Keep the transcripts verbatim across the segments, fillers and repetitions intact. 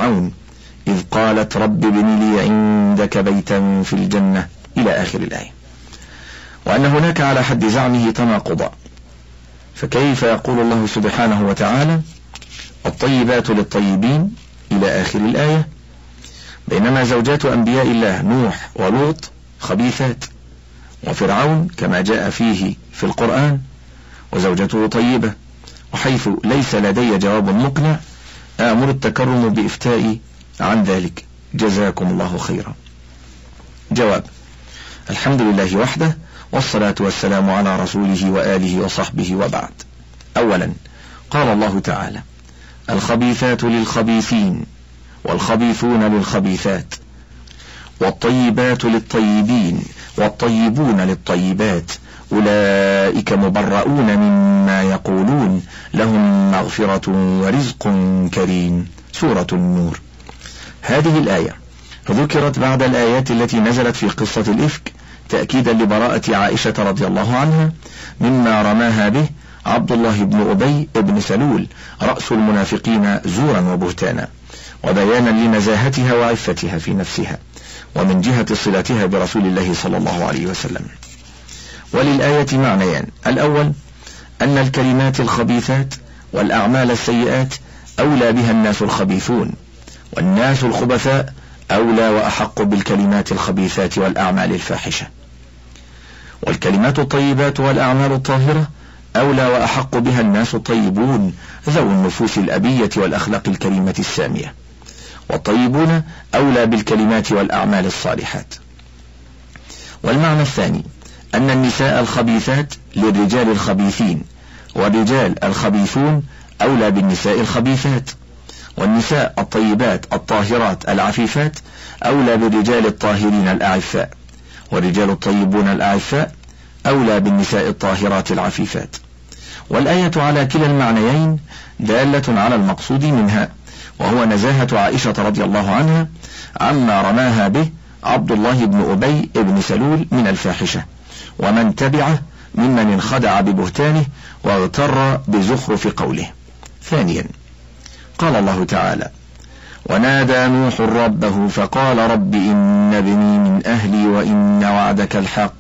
فرعون إذ قالت رب ابن لي عندك بيتا في الجنة إلى آخر الآية، وأن هناك على حد زعمه تناقضا، فكيف يقول الله سبحانه وتعالى الطيبات للطيبين إلى آخر الآية، بينما زوجات أنبياء الله نوح ولوط خبيثات، وفرعون كما جاء فيه في القرآن وزوجته طيبة، وحيث ليس لدي جواب مقنع آمر التكرم بإفتائي عن ذلك، جزاكم الله خيرا. جواب: الحمد لله وحده، والصلاة والسلام على رسوله وآله وصحبه، وبعد. أولا، قال الله تعالى: الخبيثات للخبيثين والخبيثون للخبيثات، والطيبات للطيبين والطيبون للطيبات، أولئك مبرؤون مما يقولون، لهم مغفرة ورزق كريم. سورة النور. هذه الآية ذكرت بعد الآيات التي نزلت في قصة الإفك تأكيدا لبراءة عائشة رضي الله عنها مما رماها به عبد الله بن أبي بن سلول رأس المنافقين زورا وبهتانا، وبيانا لنزاهتها وعفتها في نفسها، ومن جهة صلتها برسول الله صلى الله عليه وسلم. وللآية معنيان: الأول أن الكلمات الخبيثات والأعمال السيئات أولى بها الناس الخبيثون، والناس الخبثاء أولى وأحق بالكلمات الخبيثات والأعمال الفاحشة، والكلمات الطيبات والأعمال الطاهرة أولى وأحق بها الناس الطيبون ذو النفوس الأبية والأخلاق الكريمة السامية، والطيبون أولى بالكلمات والأعمال الصالحات. والمعنى الثاني أن النساء الخبيثات للرجال الخبيثين، والرجال الخبيثون أولى بالنساء الخبيثات، والنساء الطيبات الطاهرات العفيفات أولى بالرجال الطاهرين الأعفاء، والرجال الطيبون الأعفاء أولى بالنساء الطاهرات العفيفات. والآية على كلا المعنيين دالة على المقصود منها، وهو نزاهة عائشة رضي الله عنها عما رماها به عبد الله بن أبي بن سلول من الفاحشة، ومن تبعه ممن انخدع ببهتانه واغتر بزخرف قوله. ثانيا، قال الله تعالى: ونادى نوح ربه فقال رب إن ابني من أهلي وإن وعدك الحق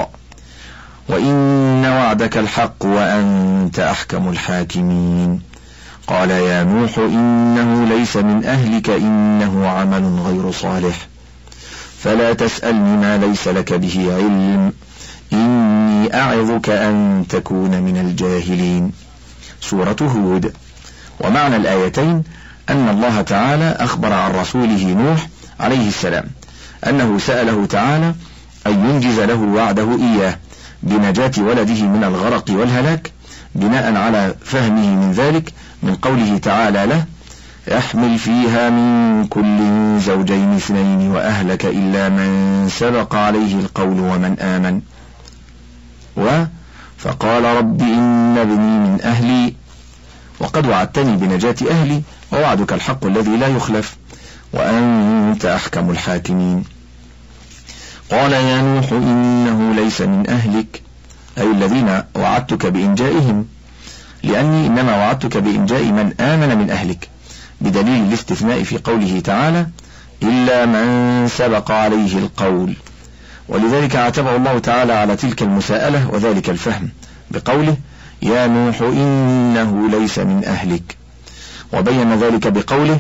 وإن وعدك الحق وأنت أحكم الحاكمين. قال يا نوح إنه ليس من أهلك إنه عمل غير صالح فلا تسألني ما ليس لك به علم إني أعظك أن تكون من الجاهلين. سورة هود. ومعنى الآيتين أن الله تعالى أخبر عن رسوله نوح عليه السلام أنه سأله تعالى أن ينجز له وعده إياه بنجاة ولده من الغرق والهلاك، بناء على فهمه من ذلك من قوله تعالى له: احمل فيها من كل زوجين اثنين وأهلك إلا من سبق عليه القول ومن آمن. و فقال رب إن ابني من أهلي وقد وعدتني بنجاة أهلي ووعدك الحق الذي لا يخلف وأنت أحكم الحاكمين. قال يا نوح إنه ليس من أهلك أي الذين وعدتك بإنجائهم، لأني إنما وعدتك بإنجاء من آمن من أهلك، بدليل الاستثناء في قوله تعالى إلا من سبق عليه القول، ولذلك عاتبه الله تعالى على تلك المساءلة وذلك الفهم بقوله يا نوح إنه ليس من أهلك، وبين ذلك بقوله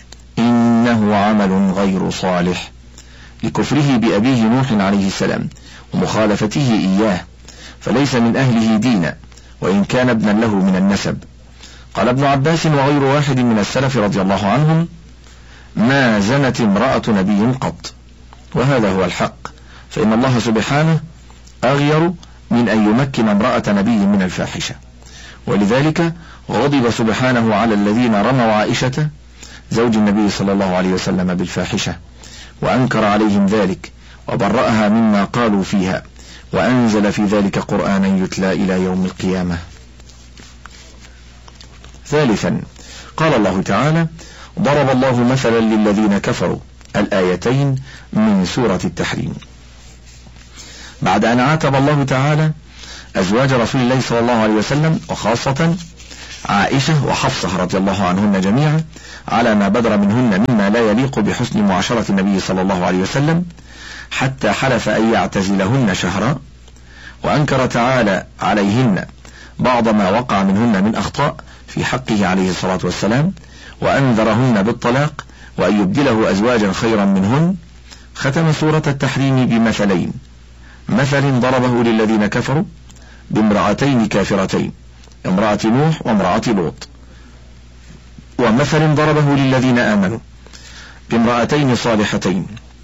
إنه عمل غير صالح لكفره بأبيه نوح عليه السلام ومخالفته إياه، فليس من أهله دينا وإن كان ابنا له من النسب. قال ابن عباس وغير واحد من السلف رضي الله عنهم ما زنت امرأة نبي قط، وهذا هو الحق، فإن الله سبحانه أغير من أن يمكن امرأة نبي من الفاحشة، ولذلك غضب سبحانه على الذين رموا عائشة زوج النبي صلى الله عليه وسلم بالفاحشة وأنكر عليهم ذلك وبرأها مما قالوا فيها، وأنزل في ذلك قرآنا يتلى إلى يوم القيامة. ثالثا، قال الله تعالى ضرب الله مثلا للذين كفروا الآيتين من سورة التحريم، بعد أن عاتب الله تعالى أزواج رسول الله صلى الله عليه وسلم وخاصة عائشة وحفصة رضي الله عنهن جميعا على ما بدر منهن مما لا يليق بحسن معاشرة النبي صلى الله عليه وسلم، حتى حلف أن يعتزلهن شهرا، وأنكر تعالى عليهن بعض ما وقع منهن من أخطاء في حقه عليه الصلاة والسلام، وأنذرهن بالطلاق وأن يبدله أزواجا خيرا منهن. ختم سورة التحريم بمثلين: مثل ضربه للذين كفروا بامرأتين كافرتين، امرأة نوح وامرأة لوط، ومثل ضربه للذين آمنوا بامرأتين صالحتين،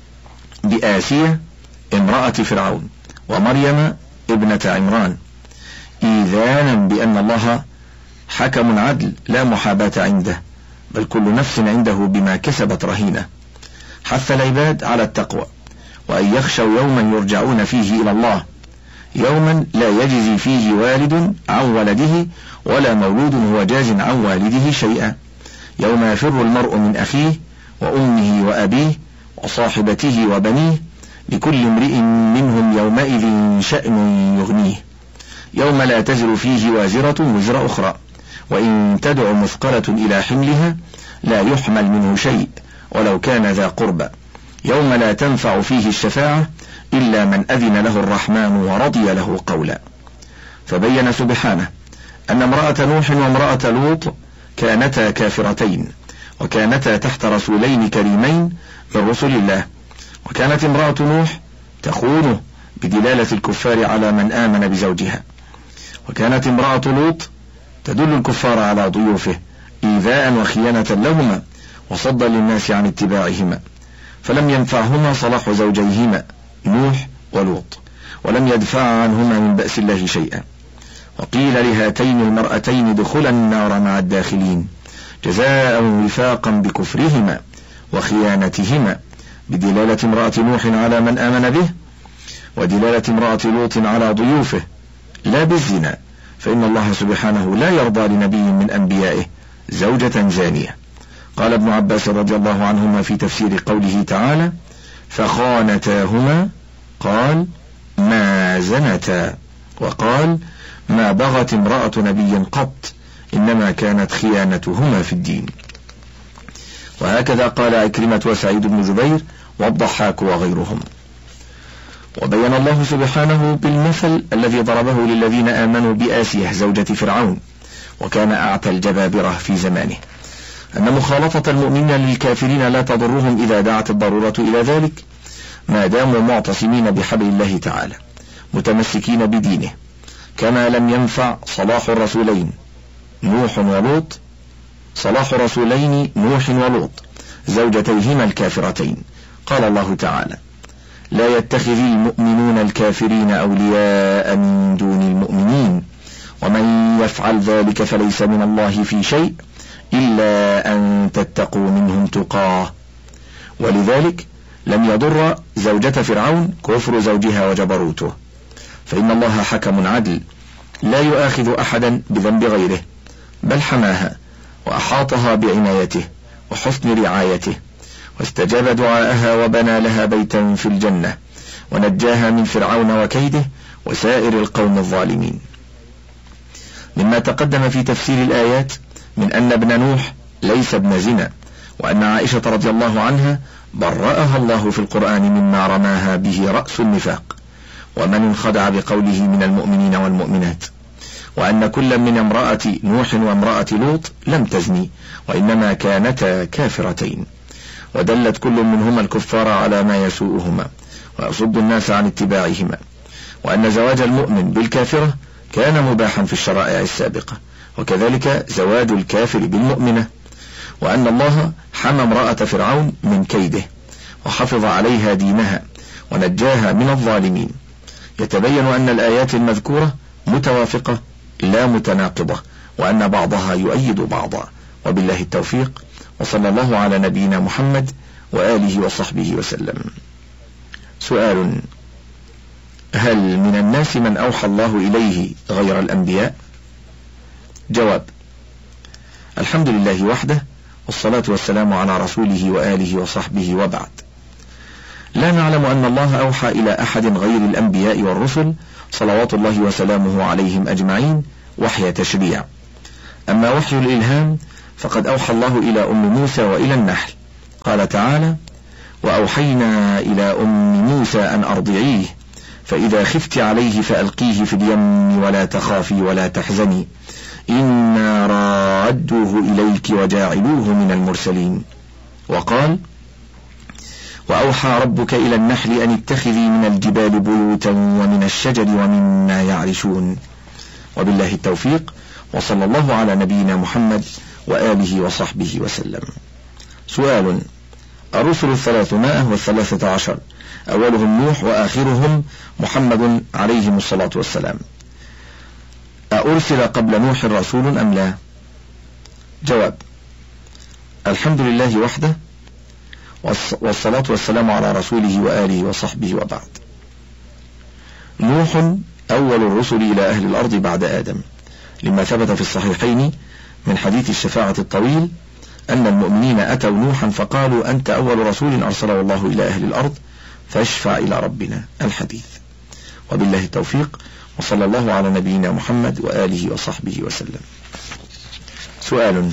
بآسية امرأة فرعون ومريم ابنة عمران، إيذانا بأن الله حكم عدل لا محاباة عنده، بل كل نفس عنده بما كسبت رهينة. حث العباد على التقوى، وأن يخشوا يوما يرجعون فيه إلى الله، يوما لا يجزي فيه والد عن ولده ولا مولود هو جاز عن والده شيئا، يوم يفر المرء من أخيه وأمه وأبيه وصاحبته وبنيه، لكل امرئ منهم يومئذ شأن يغنيه، يوم لا تزر فيه وازرة وزر أخرى، وإن تدع مثقلة إلى حملها لا يحمل منه شيء ولو كان ذا قربى، يوم لا تنفع فيه الشفاعة إلا من أذن له الرحمن ورضي له قولا. فبين سبحانه أن امرأة نوح وامرأة لوط كانتا كافرتين، وكانتا تحت رسولين كريمين من رسل الله، وكانت امرأة نوح تخونه بدلالة الكفار على من آمن بزوجها، وكانت امرأة لوط تدل الكفار على ضيوفه إيذاء وخيانة لهما وصدا للناس عن اتباعهما، فلم ينفعهما صلاح زوجيهما نوح ولوط، ولم يدفع عنهما من بأس الله شيئا. وقيل لهاتين المرأتين ادخلا النار مع الداخلين جزاء وفاقا بكفرهما وخيانتهما، بدلالة امرأة نوح على من آمن به، ودلالة امرأة لوط على ضيوفه لا بالزنا، فإن الله سبحانه لا يرضى لنبي من أنبيائه زوجة زانية. قال ابن عباس رضي الله عنهما في تفسير قوله تعالى: فخانتاهما، قال: ما زنتا، وقال: ما بغت امرأة نبي قط، إنما كانت خيانتهما في الدين. وهكذا قال عكرمة وسعيد بن جبير والضحاك وغيرهم. وبين الله سبحانه بالمثل الذي ضربه للذين آمنوا بآسية زوجة فرعون، وكان أعتى الجبابرة في زمانه، أن مخالطة المؤمنين للكافرين لا تضرهم إذا دعت الضرورة إلى ذلك، ما داموا معتصمين بحبل الله تعالى متمسكين بدينه، كما لم ينفع صلاح الرسولين نوح ولوط صلاح رسولين نوح ولوط زوجتيهما الكافرتين. قال الله تعالى: لا يتخذ المؤمنون الكافرين أولياء من دون المؤمنين، ومن يفعل ذلك فليس من الله في شيء إلا أن تتقوا منهم تقاه. ولذلك لم يضر زوجة فرعون كفر زوجها وجبروته، فإن الله حكم عدل لا يؤاخذ أحدا بذنب غيره، بل حماها وأحاطها بعنايته وحسن رعايته، واستجاب دعاءها وبنى لها بيتا في الجنة، ونجاها من فرعون وكيده وسائر القوم الظالمين. مما تقدم في تفسير الآيات من أن ابن نوح ليس ابن زنا، وأن عائشة رضي الله عنها برأها الله في القرآن مما رماها به رأس النفاق ومن انخدع بقوله من المؤمنين والمؤمنات، وأن كل من امرأة نوح وامرأة لوط لم تزني، وإنما كانتا كافرتين، ودلت كل منهما الكفار على ما يسوءهما ويصد الناس عن اتباعهما، وأن زواج المؤمن بالكافرة كان مباحا في الشرائع السابقة، وكذلك زواج الكافر بالمؤمنة، وأن الله حمى امرأة فرعون من كيده وحفظ عليها دينها ونجاها من الظالمين. يتبين أن الآيات المذكورة متوافقة لا متناقضة، وأن بعضها يؤيد بعضا، وبالله التوفيق، وصلى الله على نبينا محمد وآله وصحبه وسلم. سؤال: هل من الناس من أوحى الله إليه غير الأنبياء؟ جواب: الحمد لله وحده، والصلاة والسلام على رسوله وآله وصحبه، وبعد. لا نعلم أن الله أوحى إلى أحد غير الأنبياء والرسل صلوات الله وسلامه عليهم أجمعين وحي تشريع، أما وحي الإلهام فقد أوحى الله إلى أم موسى وإلى النحل. قال تعالى: وأوحينا إلى أم موسى أن أرضعيه فإذا خفت عليه فألقيه في اليم ولا تخافي ولا تحزني إنا رادوه إليك وجاعلوه من المرسلين. وقال: وأوحى ربك إلى النحل أن اتخذي من الجبال بيوتا ومن الشجر ومما يعرشون. وبالله التوفيق، وصلى الله على نبينا محمد وآله وصحبه وسلم. سؤال: الرسل الثلاثمائة والثلاثة عشر أولهم نوح وآخرهم محمد عليهم الصلاة والسلام، أأرسل قبل نوح رسول أم لا؟ جواب: الحمد لله وحده، والصلاة والسلام على رسوله وآله وصحبه، وبعد. نوح أول الرسل إلى أهل الأرض بعد آدم، لما ثبت في الصحيحين من حديث الشفاعة الطويل أن المؤمنين أتوا نوحا فقالوا: أنت أول رسول أرسله الله إلى أهل الأرض فاشفع إلى ربنا. الحديث. وبالله التوفيق، وصلى الله على نبينا محمد وآله وصحبه وسلم. سؤال: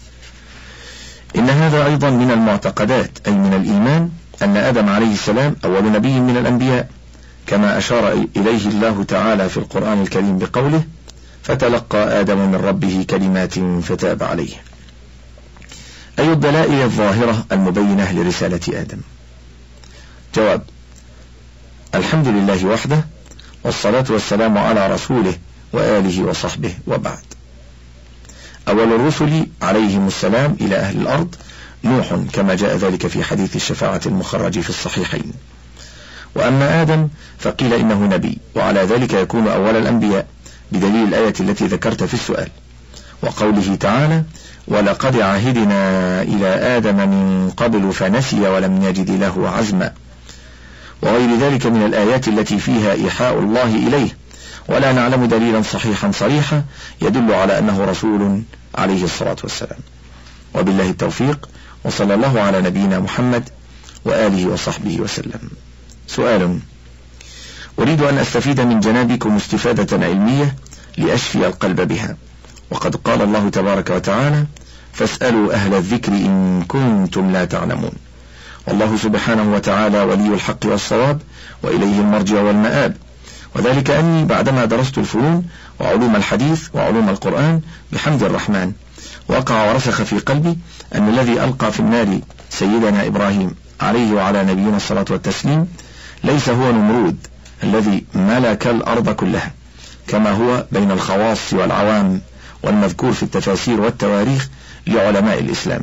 إن هذا أيضا من المعتقدات أي من الإيمان أن آدم عليه السلام أول نبي من الأنبياء، كما أشار إليه الله تعالى في القرآن الكريم بقوله: فتلقى آدم من ربه كلمات فتاب عليه. أي الدلائل الظاهرة المبينة لرسالة آدم؟ جواب: الحمد لله وحده، والصلاة والسلام على رسوله وآله وصحبه، وبعد. أول الرسل عليهم السلام إلى أهل الأرض نوح، كما جاء ذلك في حديث الشفاعة المخرج في الصحيحين. وأما آدم فقيل إنه نبي، وعلى ذلك يكون أول الأنبياء بدليل الآية التي ذكرت في السؤال، وقوله تعالى: ولقد عهدنا إلى آدم من قبل فنسي ولم نجد له عزما، وغير ذلك من الآيات التي فيها إيحاء الله إليه، ولا نعلم دليلا صحيحا صريحا يدل على أنه رسول عليه الصلاة والسلام. وبالله التوفيق، وصلى الله على نبينا محمد وآله وصحبه وسلم. سؤال: أريد أن أستفيد من جنابكم استفادة علمية لأشفي القلب بها، وقد قال الله تبارك وتعالى: فاسألوا أهل الذكر إن كنتم لا تعلمون. والله سبحانه وتعالى ولي الحق والصواب، وإليه المرجع والمآب، وذلك أني بعدما درست الفنون وعلوم الحديث وعلوم القرآن بحمد الرحمن، وقع ورسخ في قلبي أن الذي ألقى في النار سيدنا إبراهيم عليه وعلى نبينا الصلاة والتسليم ليس هو نمرود الذي ملك الأرض كلها كما هو بين الخواص والعوام والمذكور في التفاسير والتواريخ لعلماء الإسلام،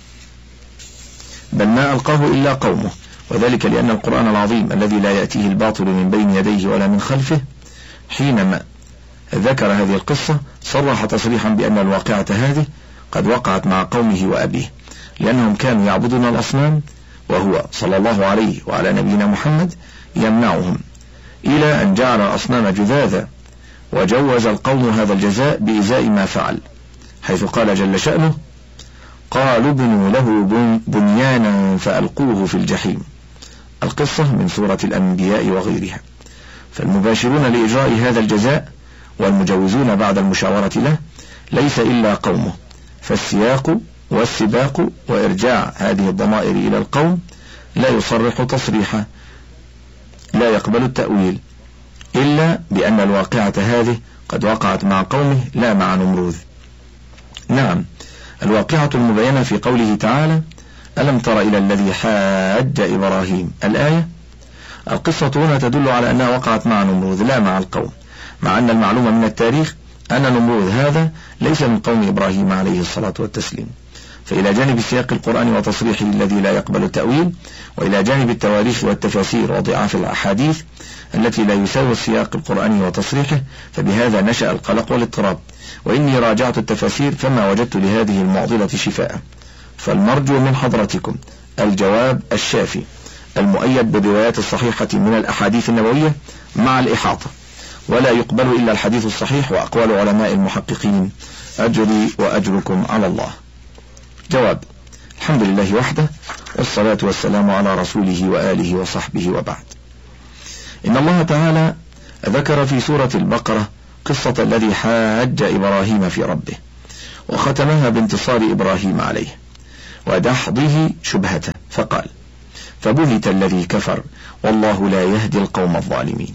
بل ما ألقاه إلا قومه، وذلك لأن القرآن العظيم الذي لا يأتيه الباطل من بين يديه ولا من خلفه حينما ذكر هذه القصة صرح تصريحا بأن الواقعة هذه قد وقعت مع قومه وأبيه، لأنهم كانوا يعبدون الأصنام، وهو صلى الله عليه وعلى نبينا محمد يمنعهم، إلى أن جعل الأصنام جذاذا، وجوز القوم هذا الجزاء بإزاء ما فعل، حيث قال جل شأنه: قالوا ابنوا له بنيانا فألقوه في الجحيم. القصة من سورة الأنبياء وغيرها. فالمباشرون لإجراء هذا الجزاء والمجوزون بعد المشاورة له ليس إلا قومه، فالسياق والسباق وإرجاع هذه الضمائر إلى القوم لا يصرح تصريحا لا يقبل التأويل، إلا بأن الواقعة هذه قد وقعت مع قومه لا مع نمروذ. نعم، الواقعة المبينة في قوله تعالى: ألم تر إلى الذي حاج إبراهيم، الآية. القصة هنا تدل على أنها وقعت مع نمروذ لا مع القوم، مع أن المعلومة من التاريخ أن نمروذ هذا ليس من قوم إبراهيم عليه الصلاة والتسليم. فإلى جانب السياق القرآني وتصريحه الذي لا يقبل التأويل، وإلى جانب التواريخ والتفاسير وضعاف الأحاديث التي لا يساوي السياق القرآني وتصريحه، فبهذا نشأ القلق والاضطراب. وإني راجعت التفاسير فما وجدت لهذه المعضلة شفاء، فالمرجو من حضرتكم الجواب الشافي المؤيد بالروايات الصحيحة من الأحاديث النبوية مع الإحاطة، ولا يقبل إلا الحديث الصحيح وأقوال علماء المحققين، أجري وأجركم على الله. جواب: الحمد لله وحده، والصلاة والسلام على رسوله وآله وصحبه، وبعد. إن الله تعالى ذكر في سورة البقرة قصة الذي حاج إبراهيم في ربه، وختمها بانتصار إبراهيم عليه ودحضه شبهته، فقال: فبهت الذي كفر والله لا يهدي القوم الظالمين.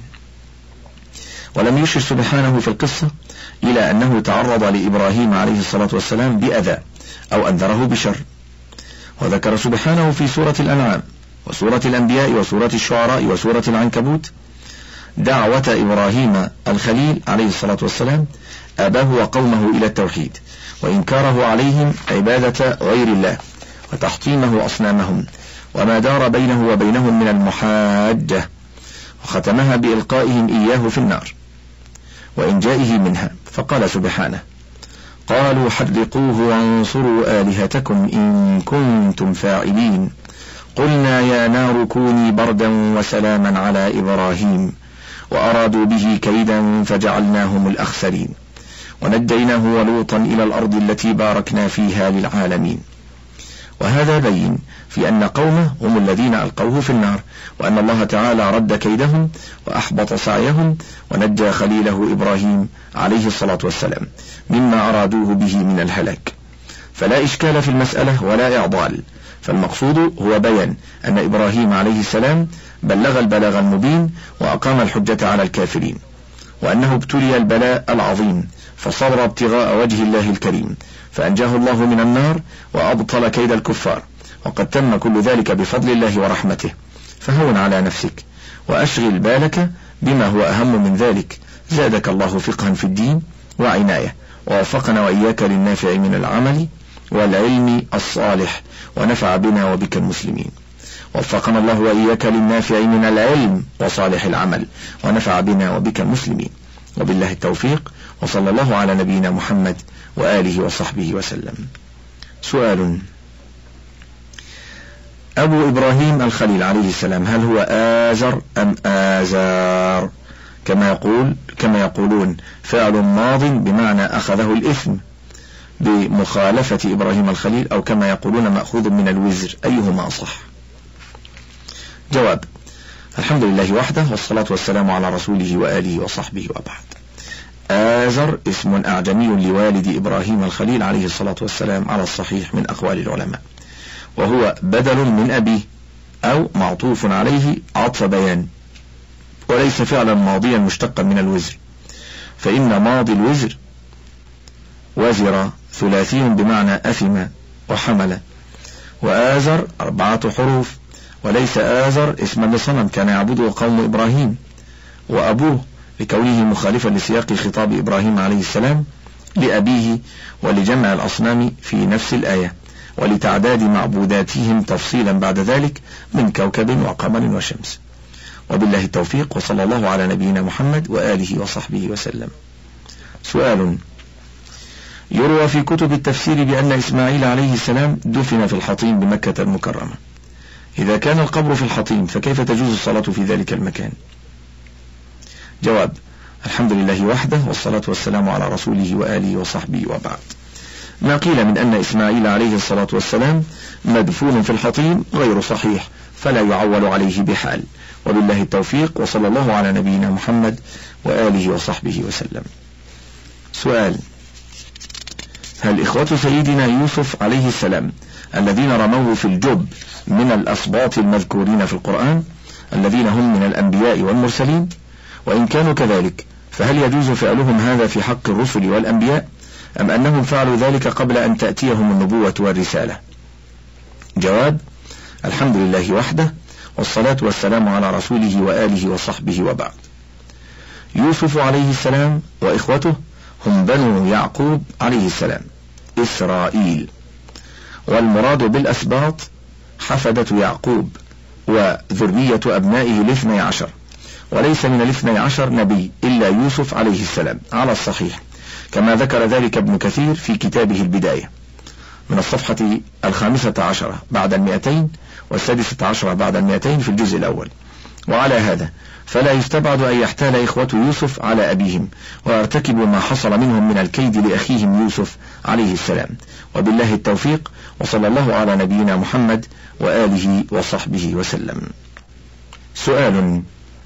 ولم يشر سبحانه في القصة إلى أنه تعرض لإبراهيم عليه الصلاة والسلام بأذى أو أنذره بشر، وذكر سبحانه في سورة الأنعام وسورة الأنبياء وسورة الشعراء وسورة العنكبوت دعوة إبراهيم الخليل عليه الصلاة والسلام أباه وقومه إلى التوحيد، وإنكاره عليهم عبادة غير الله وتحطيمه أصنامهم وما دار بينه وبينهم من المحاجة، وختمها بإلقائهم إياه في النار وإنجائه منها، فقال سبحانه: قالوا حرقوه وانصروا آلهتكم إن كنتم فاعلين قلنا يا نار كوني بردا وسلاما على إبراهيم وأرادوا به كيدا فجعلناهم الأخسرين ونجيناه ولوطا إلى الأرض التي باركنا فيها للعالمين. وهذا بين في أن قومه هم الذين ألقوه في النار، وأن الله تعالى رد كيدهم وأحبط سعيهم ونجى خليله إبراهيم عليه الصلاة والسلام مما أرادوه به من الهلاك. فلا إشكال في المسألة ولا إعضال، فالمقصود هو بيان أن إبراهيم عليه السلام بلغ البلاغ المبين وأقام الحجة على الكافرين، وأنه ابتلي البلاء العظيم فصبر ابتغاء وجه الله الكريم فأنجاه الله من النار وأبطل كيد الكفار، وقد تم كل ذلك بفضل الله ورحمته، فهون على نفسك وأشغل بالك بما هو أهم من ذلك. زادك الله فقها في الدين وعناية، ووفقنا وإياك للنافع من العمل والعلم الصالح، ونفع بنا وبك المسلمين. وفقنا الله وإياك للنافع من العلم وصالح العمل، ونفع بنا وبك المسلمين، وبالله التوفيق، وصلى الله على نبينا محمد وآله وصحبه وسلم. سؤال: أبو إبراهيم الخليل عليه السلام هل هو آزر أم آزار؟ كما يقول كما يقولون فعل ماض بمعنى أخذه الإثم بمخالفة إبراهيم الخليل، أو كما يقولون مأخوذ من الوزر، أيهما أصح؟ جواب: الحمد لله وحده، والصلاة والسلام على رسوله وآله وصحبه وبعد. آزر اسم أعجمي لوالد إبراهيم الخليل عليه الصلاة والسلام على الصحيح من أقوال العلماء، وهو بدل من أبيه أو معطوف عليه عطف بيان، وليس فعلا ماضيا مشتقا من الوزر، فإن ماضي الوزر وزر ثلاثي بمعنى أثم وحمل، وآزر أربعة حروف، وليس آزر اسما لصنم كان يعبده قوم إبراهيم وأبوه، لكونه مخالفا لسياق خطاب إبراهيم عليه السلام لأبيه، ولجمع الأصنام في نفس الآية، ولتعداد معبوداتهم تفصيلا بعد ذلك من كوكب وقمر وشمس. وبالله التوفيق، وصلى الله على نبينا محمد وآله وصحبه وسلم. سؤال: يروى في كتب التفسير بأن إسماعيل عليه السلام دفن في الحطيم بمكة المكرمة، إذا كان القبر في الحطيم فكيف تجوز الصلاة في ذلك المكان؟ جواب: الحمد لله وحده، والصلاة والسلام على رسوله وآله وصحبه وبعد. ما قيل من أن إسماعيل عليه الصلاة والسلام مدفون في الحطيم غير صحيح، فلا يعول عليه بحال، وبالله التوفيق، وصلى الله على نبينا محمد وآله وصحبه وسلم. سؤال: هل إخوة سيدنا يوسف عليه السلام الذين رموه في الجب من الأسباط المذكورين في القرآن الذين هم من الأنبياء والمرسلين؟ وإن كانوا كذلك فهل يجوز فعلهم هذا في حق الرسل والأنبياء، أم أنهم فعلوا ذلك قبل أن تأتيهم النبوة والرسالة؟ جواب: الحمد لله وحده، والصلاة والسلام على رسوله وآله وصحبه وبعد. يوسف عليه السلام وإخوته هم بنو يعقوب عليه السلام إسرائيل، والمراد بالأسباط حفدة يعقوب وذرية أبنائه الاثني عشر، وليس من الاثني عشر نبي إلا يوسف عليه السلام على الصحيح، كما ذكر ذلك ابن كثير في كتابه البداية من الصفحة الخامسة عشرة بعد المئتين والسادسة عشرة بعد المئتين في الجزء الأول. وعلى هذا فلا يستبعد أن يحتال إخوة يوسف على أبيهم ويرتكبوا ما حصل منهم من الكيد لأخيهم يوسف عليه السلام، وبالله التوفيق، وصلى الله على نبينا محمد وآله وصحبه وسلم. سؤال: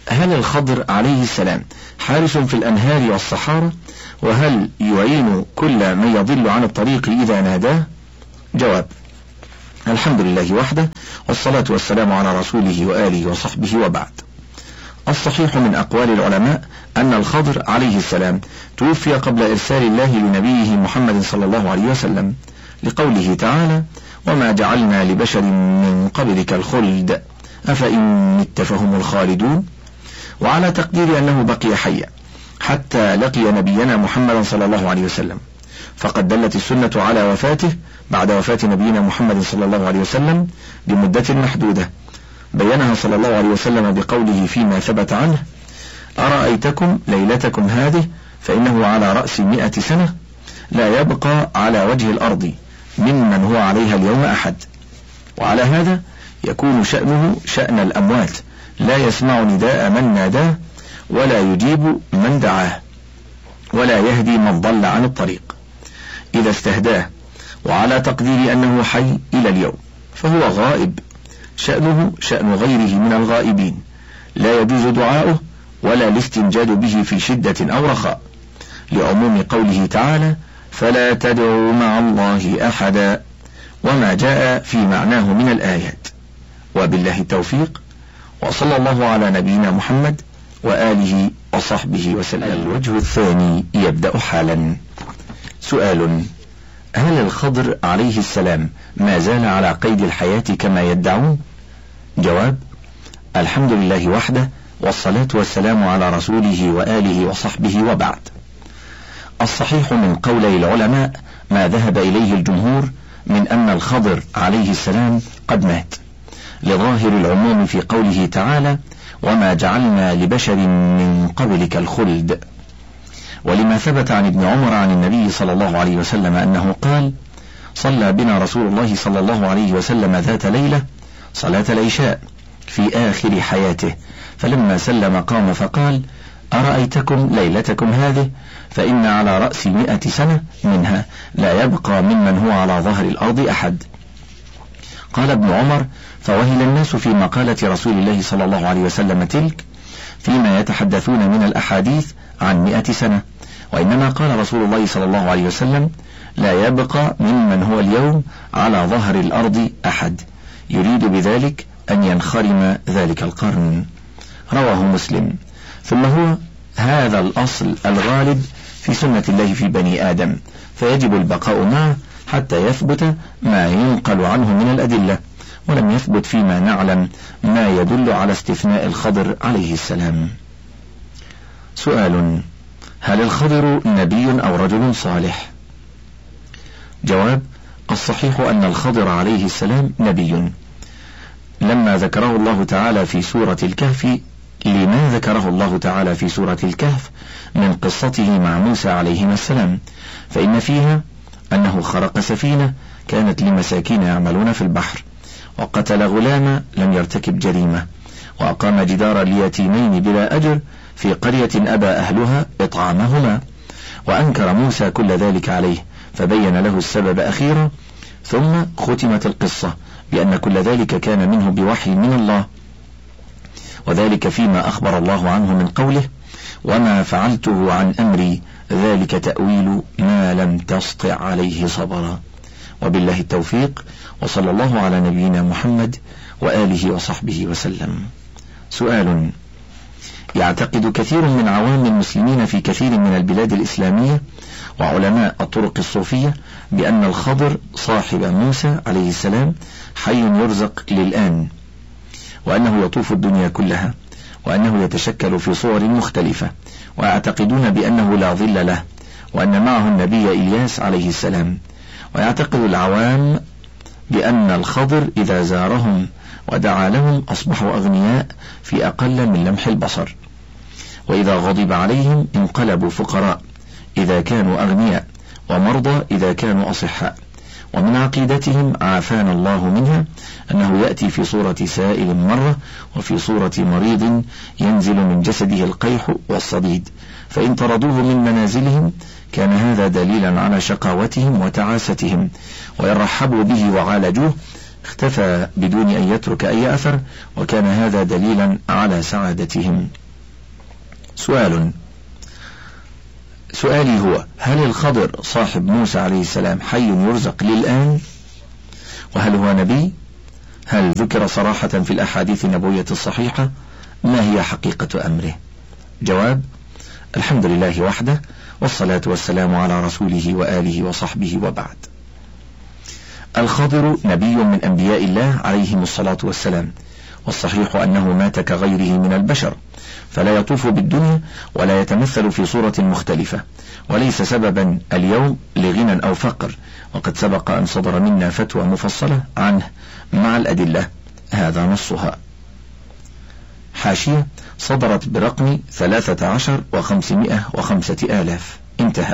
هل الخضر عليه السلام حارس في الأنهار والصحارى؟ وهل يعين كل من يضل عن الطريق إذا ناداه؟ جواب: الحمد لله وحده، والصلاة والسلام على رسوله وآله وصحبه، وبعد. الصحيح من أقوال العلماء أن الخضر عليه السلام توفي قبل إرسال الله لنبيه محمد صلى الله عليه وسلم، لقوله تعالى: وما جعلنا لبشر من قبلك الخلد أفإن مت فهم الخالدون، وعلى تقدير أنه بقي حيا حتى لقي نبينا محمد صلى الله عليه وسلم، فقد دلت السنة على وفاته بعد وفاة نبينا محمد صلى الله عليه وسلم بمدة محدودة، بينها صلى الله عليه وسلم بقوله فيما ثبت عنه: أرأيتكم ليلتكم هذه فإنه على رأس مئة سنة لا يبقى على وجه الأرض ممن هو عليها اليوم أحد. وعلى هذا يكون شأنه شأن الأموات، لا يسمع نداء من ناداه، ولا يجيب من دعاه، ولا يهدي من ضل عن الطريق إذا استهداه. وعلى تقدير أنه حي إلى اليوم فهو غائب، شأنه شأن غيره من الغائبين، لا يجوز دعاؤه ولا الاستنجاد به في شدة أو رخاء، لعموم قوله تعالى: فلا تدعوا مع الله أحدا، وما جاء في معناه من الآيات. وبالله التوفيق، وصلى الله على نبينا محمد وآله وصحبه وسلم. الوجه الثاني يبدأ حالا. سؤال: هل الخضر عليه السلام ما زال على قيد الحياة كما يدعون؟ جواب: الحمد لله وحده، والصلاة والسلام على رسوله وآله وصحبه، وبعد. الصحيح من قولي العلماء ما ذهب إليه الجمهور من أن الخضر عليه السلام قد مات، لظاهر العموم في قوله تعالى: وما جعلنا لبشر من قبلك الخلد، ولما ثبت عن ابن عمر عن النبي صلى الله عليه وسلم أنه قال: صلى بنا رسول الله صلى الله عليه وسلم ذات ليلة صلاة العشاء في آخر حياته، فلما سلم قام فقال: أرأيتكم ليلتكم هذه فإن على رأس مئة سنة منها لا يبقى ممن هو على ظهر الأرض أحد. قال ابن عمر: فوهل الناس في مقالة رسول الله صلى الله عليه وسلم تلك، فيما يتحدثون من الأحاديث عن مئة سنة، وإنما قال رسول الله صلى الله عليه وسلم: لا يبقى ممن هو اليوم على ظهر الأرض أحد، يريد بذلك أن ينخرم ذلك القرن. رواه مسلم. ثم هو هذا الأصل الغالب في سنة الله في بني آدم، فيجب البقاء معه حتى يثبت ما ينقل عنه من الأدلة، ولم يثبت فيما نعلم ما يدل على استثناء الخضر عليه السلام. سؤال: هل الخضر نبي أو رجل صالح؟ جواب: الصحيح أن الخضر عليه السلام نبي، لما ذكره الله تعالى في سورة الكهف لما ذكره الله تعالى في سورة الكهف من قصته مع موسى عليهما السلام، فإن فيها أنه خرق سفينة كانت لمساكين يعملون في البحر، وقتل غلاما لم يرتكب جريمة، وأقام جدارا ليتيمين بلا أجر في قرية أبى أهلها إطعامهما، وأنكر موسى كل ذلك عليه، فبين له السبب أخيرا، ثم ختمت القصة بأن كل ذلك كان منه بوحي من الله، وذلك فيما أخبر الله عنه من قوله: وما فعلته عن أمري ذلك تأويل ما لم تسطع عليه صبرا. وبالله التوفيق، وصلى الله على نبينا محمد وآله وصحبه وسلم. سؤال: يعتقد كثير من عوام المسلمين في كثير من البلاد الإسلامية وعلماء الطرق الصوفية بأن الخضر صاحب موسى عليه السلام حي يرزق للآن، وأنه يطوف الدنيا كلها، وأنه يتشكل في صور مختلفة، ويعتقدون بأنه لا ظل له، وأن معه النبي إلياس عليه السلام. ويعتقد العوام بأن الخضر إذا زارهم ودعا لهم أصبحوا أغنياء في أقل من لمح البصر، وإذا غضب عليهم انقلبوا فقراء إذا كانوا أغنياء، ومرضى إذا كانوا أصحاء. ومن عقيدتهم عافانا الله منها أنه يأتي في صورة سائل مرة، وفي صورة مريض ينزل من جسده القيح والصديد، فإن طردوه من منازلهم كان هذا دليلا على شقاوتهم وتعاستهم، وإن رحبوا به وعالجوه اختفى بدون أن يترك أي أثر، وكان هذا دليلا على سعادتهم. سؤال سؤالي هو: هل الخضر صاحب موسى عليه السلام حي يرزق للآن؟ وهل هو نبي؟ هل ذكر صراحة في الأحاديث النبوية الصحيحة؟ ما هي حقيقة أمره؟ جواب: الحمد لله وحده، والصلاة والسلام على رسوله وآله وصحبه، وبعد. الخضر نبي من أنبياء الله عليهم الصلاة والسلام، والصحيح أنه مات كغيره من البشر، فلا يطوف بالدنيا ولا يتمثل في صورة مختلفة، وليس سببا اليوم لغنى أو فقر، وقد سبق أن صدر منا فتوى مفصلة عنه مع الأدلة، هذا نصها. حاشية: صدرت برقم ثلاثة عشر وخمسمائة وخمسة آلاف، انتهى.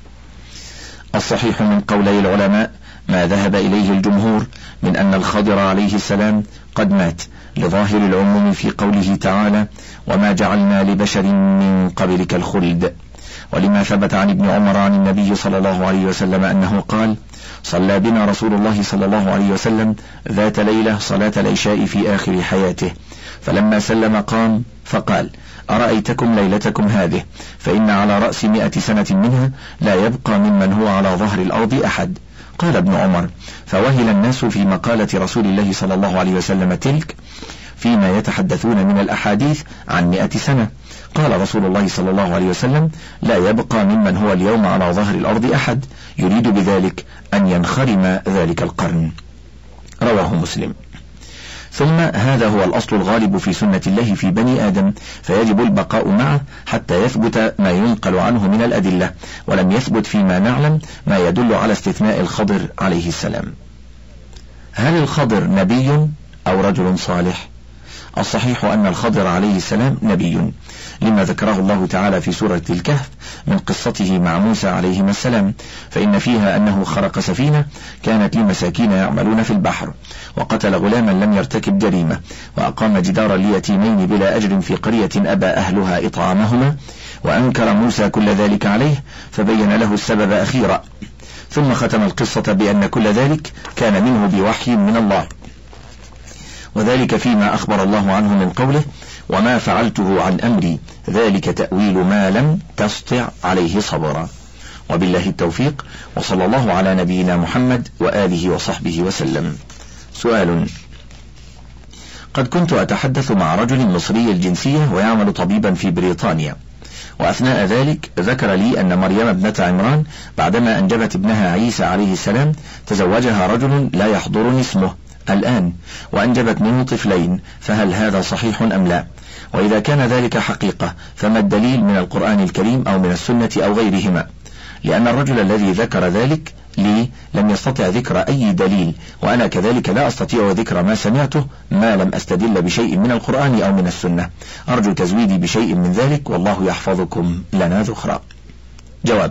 الصحيح من قولي العلماء ما ذهب إليه الجمهور من أن الخضر عليه السلام قد مات، لظاهر العموم في قوله تعالى: وما جعلنا لبشر من قبلك الخلد، ولما ثبت عن ابن عمر عن النبي صلى الله عليه وسلم أنه قال: صلى بنا رسول الله صلى الله عليه وسلم ذات ليلة صلاة العشاء في آخر حياته، فلما سلم قام فقال: أرأيتكم ليلتكم هذه، فإن على رأس مئة سنة منها لا يبقى ممن هو على ظهر الأرض أحد. قال ابن عمر: فوهل الناس في مقالة رسول الله صلى الله عليه وسلم تلك فيما يتحدثون من الأحاديث عن مئة سنة. قال رسول الله صلى الله عليه وسلم: لا يبقى ممن هو اليوم على ظهر الأرض أحد، يريد بذلك أن ينخرم ذلك القرن. رواه مسلم. ثم هذا هو الأصل الغالب في سنة الله في بني آدم، فيجب البقاء معه حتى يثبت ما ينقل عنه من الأدلة، ولم يثبت فيما نعلم ما يدل على استثناء الخضر عليه السلام. هل الخضر نبي أو رجل صالح؟ الصحيح أن الخضر عليه السلام نبي، لما ذكره الله تعالى في سورة الكهف من قصته مع موسى عليهما السلام، فإن فيها أنه خرق سفينة كانت لمساكين يعملون في البحر، وقتل غلاما لم يرتكب جريمة، وأقام جدارا ليتيمين بلا أجر في قرية أبى أهلها إطعامهما، وأنكر موسى كل ذلك عليه فبين له السبب أخيرا، ثم ختم القصة بأن كل ذلك كان منه بوحي من الله، وذلك فيما أخبر الله عنه من قوله: وما فعلته عن أمري ذلك تأويل ما لم تستطع عليه صبرا. وبالله التوفيق، وصلى الله على نبينا محمد وآله وصحبه وسلم. سؤال: قد كنت أتحدث مع رجل مصري الجنسية ويعمل طبيبا في بريطانيا، وأثناء ذلك ذكر لي أن مريم ابنة عمران بعدما أنجبت ابنها عيسى عليه السلام تزوجها رجل لا يحضرني اسمه الآن، وأنجبت منه طفلين، فهل هذا صحيح أم لا؟ وإذا كان ذلك حقيقة فما الدليل من القرآن الكريم أو من السنة أو غيرهما؟ لأن الرجل الذي ذكر ذلك لي لم يستطع ذكر أي دليل، وأنا كذلك لا أستطيع ذكر ما سمعته ما لم أستدل بشيء من القرآن أو من السنة. أرجو تزويدي بشيء من ذلك، والله يحفظكم لنا ذخرا. جواب: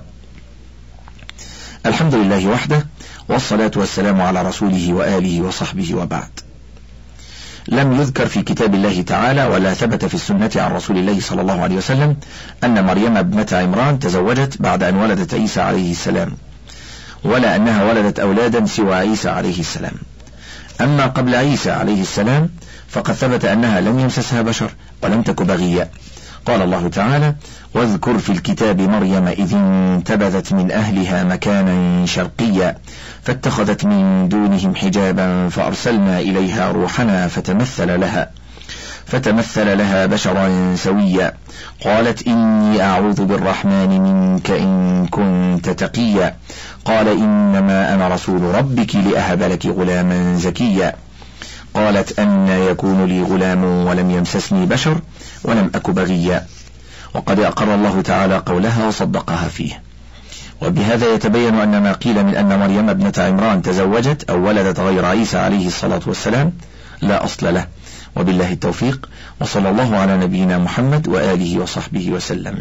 الحمد لله وحده، والصلاة والسلام على رسوله وآله وصحبه، وبعد. لم يذكر في كتاب الله تعالى ولا ثبت في السنة عن رسول الله صلى الله عليه وسلم أن مريم ابنة عمران تزوجت بعد أن ولدت عيسى عليه السلام، ولا أنها ولدت أولادا سوى عيسى عليه السلام. أما قبل عيسى عليه السلام فقد ثبت أنها لم يمسسها بشر ولم تك بغيا. قال الله تعالى: واذكر في الكتاب مريم إذ انتبذت من أهلها مكانا شرقيا فاتخذت من دونهم حجابا فأرسلنا إليها روحنا فتمثل لها فتمثل لها بشرا سويا قالت إني أعوذ بالرحمن منك إن كنت تقيا قال إنما أنا رسول ربك لأهب لك غلاما زكيا قالت أن يكون لي غلام ولم يمسسني بشر ولم أك بغيا. وقد أقر الله تعالى قولها وصدقها فيه. وبهذا يتبين أن ما قيل من أن مريم ابنة عمران تزوجت أو ولدت غير عيسى عليه الصلاة والسلام لا أصل له. وبالله التوفيق، وصلى الله على نبينا محمد وآله وصحبه وسلم.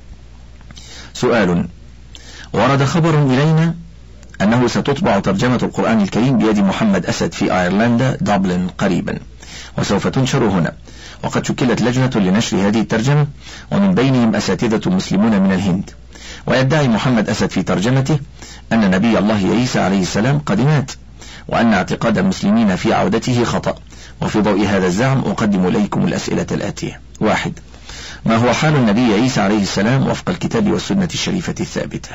سؤال: ورد خبر إلينا أنه ستطبع ترجمة القرآن الكريم بيد محمد أسد في أيرلندا دبلن قريبا، وسوف تنشر هنا، وقد شكلت لجنة لنشر هذه الترجمة ومن بينهم أساتذة مسلمون من الهند. ويدعي محمد أسد في ترجمته أن نبي الله عيسى عليه السلام قد مات، وأن اعتقاد المسلمين في عودته خطأ. وفي ضوء هذا الزعم أقدم إليكم الأسئلة الآتية: واحد، ما هو حال النبي عيسى عليه السلام وفق الكتاب والسنة الشريفة الثابتة؟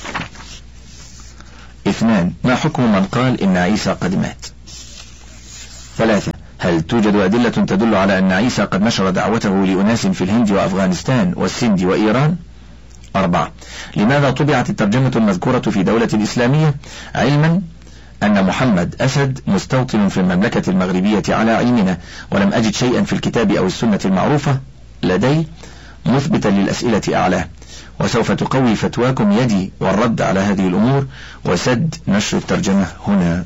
اثنان، ما حكم من قال إن عيسى قد مات؟ ثلاثة، هل توجد أدلة تدل على أن عيسى قد نشر دعوته لأناس في الهند وأفغانستان والسند وإيران؟ أربعة، لماذا طبعت الترجمة المذكورة في دولة إسلامية علما أن محمد أسد مستوطن في المملكة المغربية على علمنا، ولم أجد شيئا في الكتاب أو السنة المعروفة لدي مثبتا للأسئلة أعلاه، وسوف تقوي فتواكم يدي والرد على هذه الأمور وسد نشر الترجمة هنا.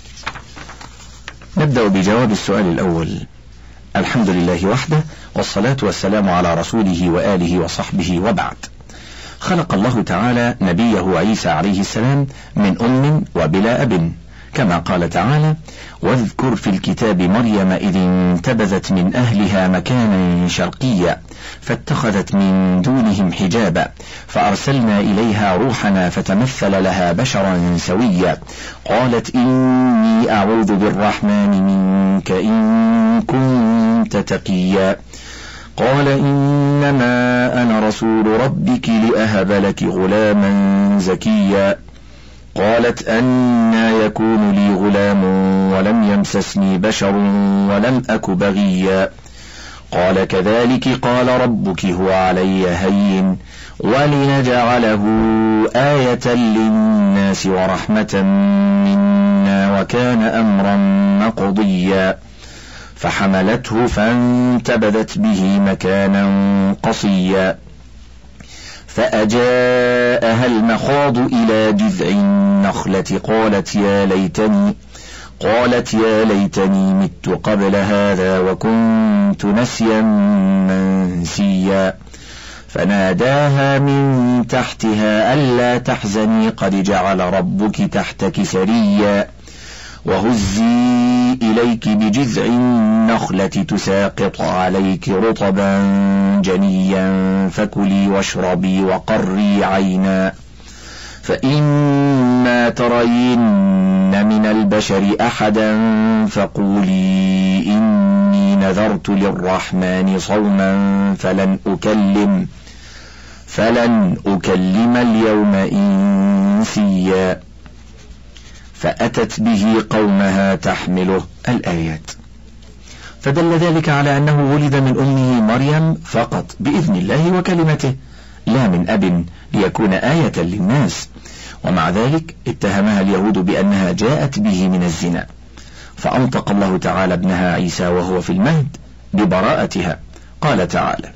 نبدأ بجواب السؤال الأول. الحمد لله وحده، والصلاة والسلام على رسوله وآله وصحبه، وبعد. خلق الله تعالى نبيه عيسى عليه السلام من أم وبلا أب، كما قال تعالى: واذكر في الكتاب مريم إذ انتبذت من أهلها مكانا شرقيا فاتخذت من دونهم حجابا فأرسلنا إليها روحنا فتمثل لها بشرا سويا قالت إني أعوذ بالرحمن منك إن كنت تقيا قال إنما أنا رسول ربك لأهب لك غلاما زكيا قالت أنى يكون لي غلام ولم يمسسني بشر ولم أك بغيا قال كذلك قال ربك هو علي هين ولنجعله آية للناس ورحمة منا وكان أمرا مقضيا فحملته فانتبذت به مكانا قصيا فأجاءها المخاض إلى جذع النخلة قالت يا ليتني قالت يا ليتني مت قبل هذا وكنت نسيا منسيا فناداها من تحتها ألا تحزني قد جعل ربك تحتك سريا وهزي إليك بجذع النخلة تساقط عليك رطبا جنيا فكلي واشربي وقري عينا فإما ترين من البشر أحدا فقولي إني نذرت للرحمن صوما فلن أكلم فلن أكلم اليوم إنسيا فأتت به قومها تحمله الآيات. فدل ذلك على أنه ولد من أمه مريم فقط بإذن الله وكلمته، لا من أب ليكون آية للناس، ومع ذلك اتهمها اليهود بأنها جاءت به من الزنا، فأنطق الله تعالى ابنها عيسى وهو في المهد ببراءتها. قال تعالى: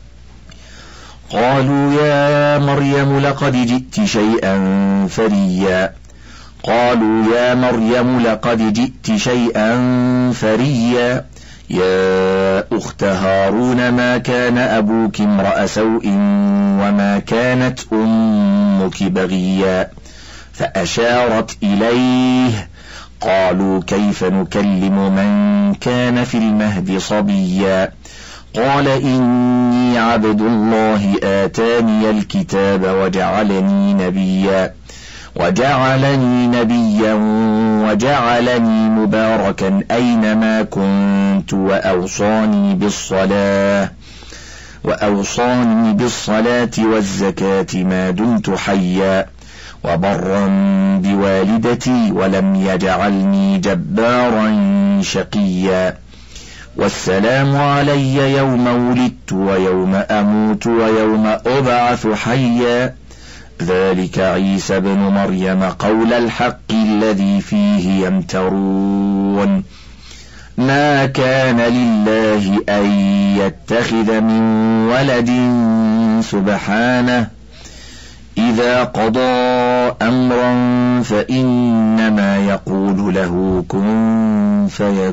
قالوا يا مريم لقد جئت شيئا فريا قالوا يا مريم لقد جئت شيئا فريا يا أخت هارون ما كان أبوك امرأ سوء وما كانت أمك بغيا فأشارت إليه قالوا كيف نكلم من كان في المهد صبيا قال إني عبد الله آتاني الكتاب وجعلني نبيا وجعلني نبيا وجعلني مباركا أينما كنت وأوصاني بالصلاة وأوصاني بالصلاة والزكاة ما دمت حيا وبرا بوالدتي ولم يجعلني جبارا شقيا والسلام علي يوم ولدت ويوم أموت ويوم أبعث حيا ذلك عيسى بن مريم قول الحق الذي فيه يمترون ما كان لله أن يتخذ من ولد سبحانه إذا قضى أمرا فإنما يقول له كن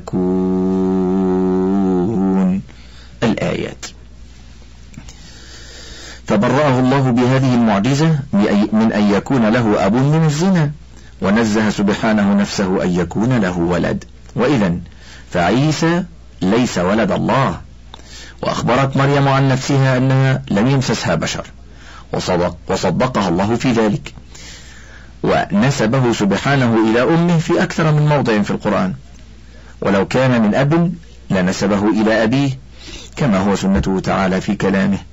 فيكون. الآيات. فبرأه الله بهذه المعجزة من أن يكون له أب من الزنا، ونزه سبحانه نفسه أن يكون له ولد، وإذن فعيسى ليس ولد الله. وأخبرت مريم عن نفسها أنها لم يمسسها بشر، وصدق وصدقها الله في ذلك، ونسبه سبحانه إلى أمه في أكثر من موضع في القرآن، ولو كان من أب لنسبه إلى أبيه كما هو سنته تعالى في كلامه: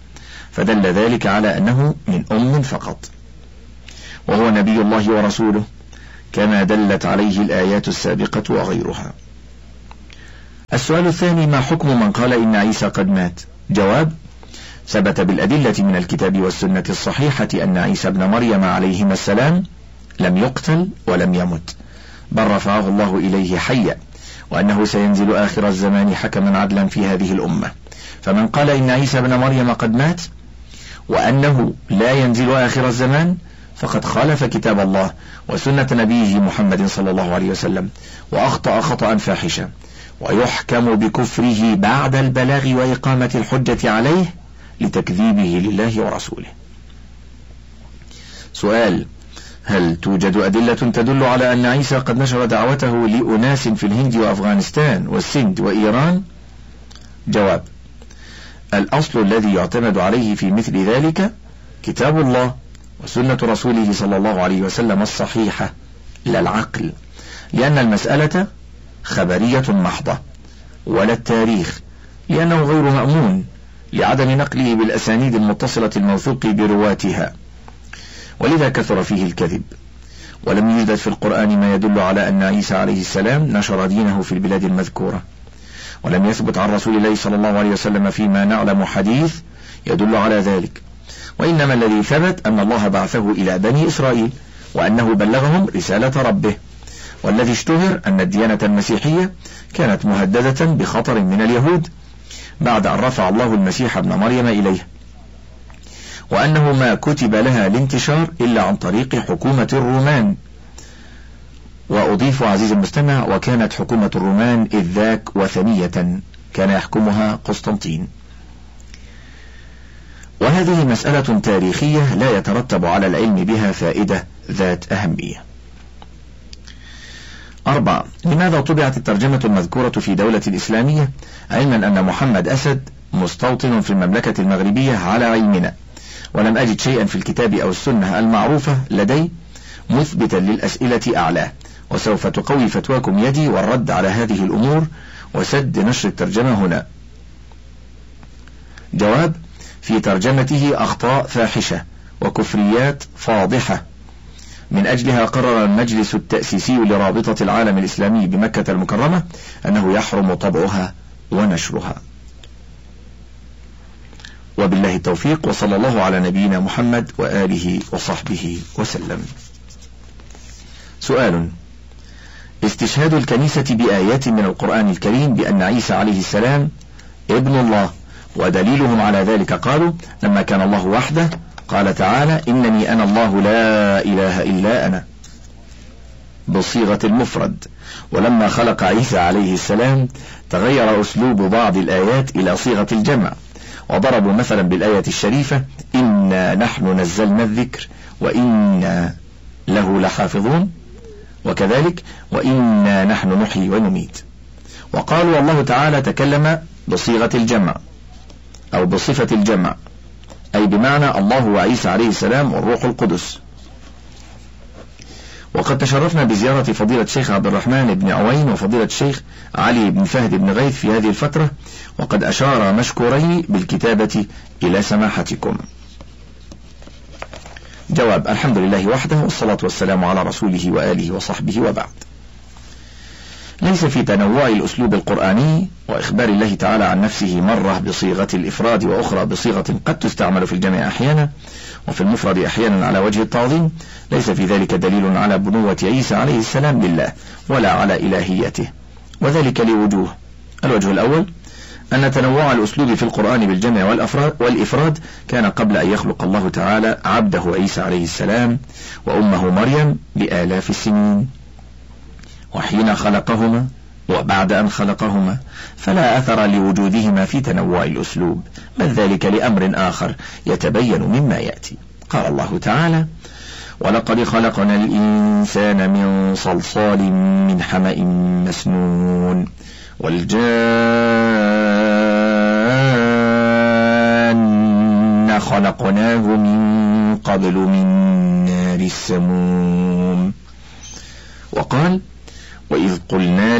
فدل ذلك على أنه من أم فقط، وهو نبي الله ورسوله كما دلت عليه الآيات السابقة وغيرها. السؤال الثاني: ما حكم من قال إن عيسى قد مات؟ جواب: ثبت بالأدلة من الكتاب والسنة الصحيحة أن عيسى ابن مريم عليهما السلام لم يقتل ولم يمت، بل رفعه الله إليه حيا، وأنه سينزل آخر الزمان حكما عدلا في هذه الأمة. فمن قال إن عيسى ابن مريم قد مات وأنه لا ينزل آخر الزمان فقد خالف كتاب الله وسنة نبيه محمد صلى الله عليه وسلم، وأخطأ خطأ فاحشا، ويحكم بكفره بعد البلاغ وإقامة الحجة عليه لتكذيبه لله ورسوله. سؤال: هل توجد أدلة تدل على أن عيسى قد نشر دعوته لأناس في الهند وأفغانستان والسند وإيران؟ جواب: الأصل الذي يعتمد عليه في مثل ذلك كتاب الله وسنة رسوله صلى الله عليه وسلم الصحيحة لا العقل، لأن المسألة خبرية محضة، ولا التاريخ لأنه غير مأمون لعدم نقله بالأسانيد المتصلة الموثوق برواتها، ولذا كثر فيه الكذب. ولم يوجد في القرآن ما يدل على أن عيسى عليه السلام نشر دينه في البلاد المذكورة، ولم يثبت عن رسول الله صلى الله عليه وسلم فيما نعلم حديث يدل على ذلك، وإنما الذي ثبت أن الله بعثه إلى بني إسرائيل وأنه بلغهم رسالة ربه، والذي اشتهر أن الديانة المسيحية كانت مهددة بخطر من اليهود بعد أن رفع الله المسيح ابن مريم إليه، وأنه ما كتب لها الانتشار إلا عن طريق حكومة الرومان. وأضيف عزيزي المستمع: وكانت حكومة الرومان إذ ذاك وثنية كان يحكمها قسطنطين. وهذه مسألة تاريخية لا يترتب على العلم بها فائدة ذات أهمية. أربعة: لماذا طبعت الترجمة المذكورة في دولة الإسلامية علما أن محمد أسد مستوطن في المملكة المغربية على علمنا، ولم أجد شيئا في الكتاب أو السنة المعروفة لدي مثبتا للأسئلة أعلاه، وسوف تقوي فتواكم يدي والرد على هذه الأمور وسد نشر الترجمة هنا. جواب: في ترجمته أخطاء فاحشة وكفريات فاضحة، من أجلها قرر المجلس التأسيسي لرابطة العالم الإسلامي بمكة المكرمة أنه يحرم طبعها ونشرها. وبالله التوفيق، وصلى الله على نبينا محمد وآله وصحبه وسلم. سؤال: استشهاد الكنيسة بآيات من القرآن الكريم بأن عيسى عليه السلام ابن الله، ودليلهم على ذلك قالوا: لما كان الله وحده قال تعالى: إنني أنا الله لا إله إلا أنا، بصيغة المفرد، ولما خلق عيسى عليه السلام تغير أسلوب بعض الآيات إلى صيغة الجمع، وضربوا مثلا بالآية الشريفة: إنا نحن نزلنا الذكر وإنا له لحافظون، وكذلك وإنا نحن نحيي ونميت. وقالوا الله تعالى تكلم بصيغة الجمع أو بصفة الجمع، أي بمعنى الله وعيسى عليه السلام والروح القدس. وقد تشرفنا بزيارة فضيلة الشيخ عبد الرحمن بن عوين وفضيلة الشيخ علي بن فهد بن غيث في هذه الفترة، وقد أشار مشكورين بالكتابة إلى سماحتكم. جواب: الحمد لله وحده، والصلاة والسلام على رسوله وآله وصحبه، وبعد. ليس في تنوع الأسلوب القرآني وإخبار الله تعالى عن نفسه مرة بصيغة الإفراد وأخرى بصيغة قد تستعمل في الجمع أحيانا وفي المفرد أحيانا على وجه التعظيم، ليس في ذلك دليل على بنوة عيسى عليه السلام لله ولا على إلهيته، وذلك لوجوه. الوجه الأول: أن تنوع الأسلوب في القرآن بالجمع والإفراد كان قبل أن يخلق الله تعالى عبده عيسى عليه السلام وأمه مريم بآلاف السنين، وحين خلقهما وبعد أن خلقهما، فلا أثر لوجودهما في تنوع الأسلوب، بل ذلك لأمر آخر يتبين مما يأتي. قال الله تعالى: ولقد خلقنا الإنسان من صلصال من حمأ مسنون والجان خلقناه من قبل من نار السموم. وقال: وإذ قلنا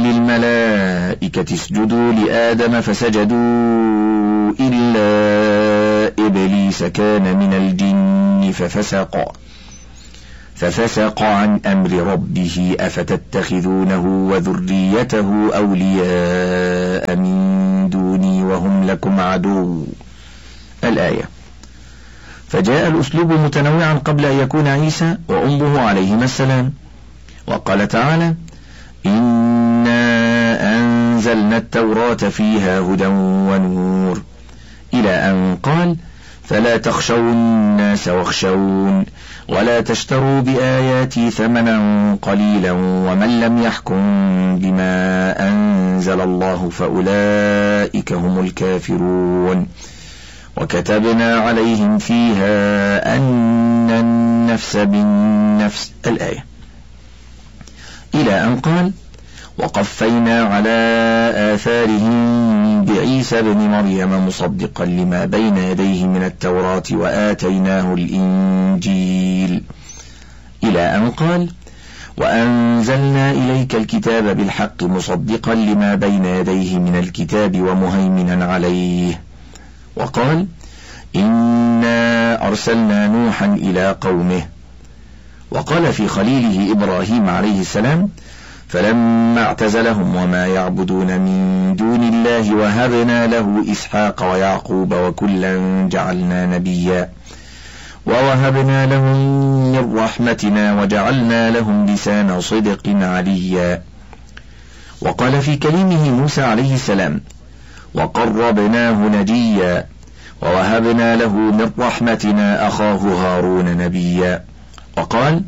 للملائكة اسجدوا لآدم فسجدوا إلا إبليس كان من الجن ففسق ففسق عن أمر ربه أفتتخذونه وذريته أولياء من دوني وهم لكم عدو. الآية. فجاء الأسلوب متنوعا قبل أن يكون عيسى وأمه عليهما السلام. وقال تعالى: إنا أنزلنا التوراة فيها هدى ونور، إلى أن قال: فلا تخشوا الناس واخشون ولا تشتروا بآياتي ثمنا قليلا ومن لم يحكم بما أنزل الله فأولئك هم الكافرون. وكتبنا عليهم فيها أن النفس بالنفس. الآية. إلى أن قال: وقفينا على آثارهم بعيسى بن مريم مصدقا لما بين يديه من التوراة وآتيناه الإنجيل، إلى أن قال: وأنزلنا إليك الكتاب بالحق مصدقا لما بين يديه من الكتاب ومهيمنا عليه. وقال: إنا أرسلنا نوحا إلى قومه. وقال في خليله إبراهيم عليه السلام: فلما اعتزلهم وما يعبدون من دون الله وهبنا له إسحاق ويعقوب وكلا جعلنا نبيا ووهبنا لهم من رحمتنا وجعلنا لهم لسان صدق عليا. وقال في كلمه موسى عليه السلام: وقربناه نجيا ووهبنا له من رحمتنا أخاه هارون نبيا. وقال: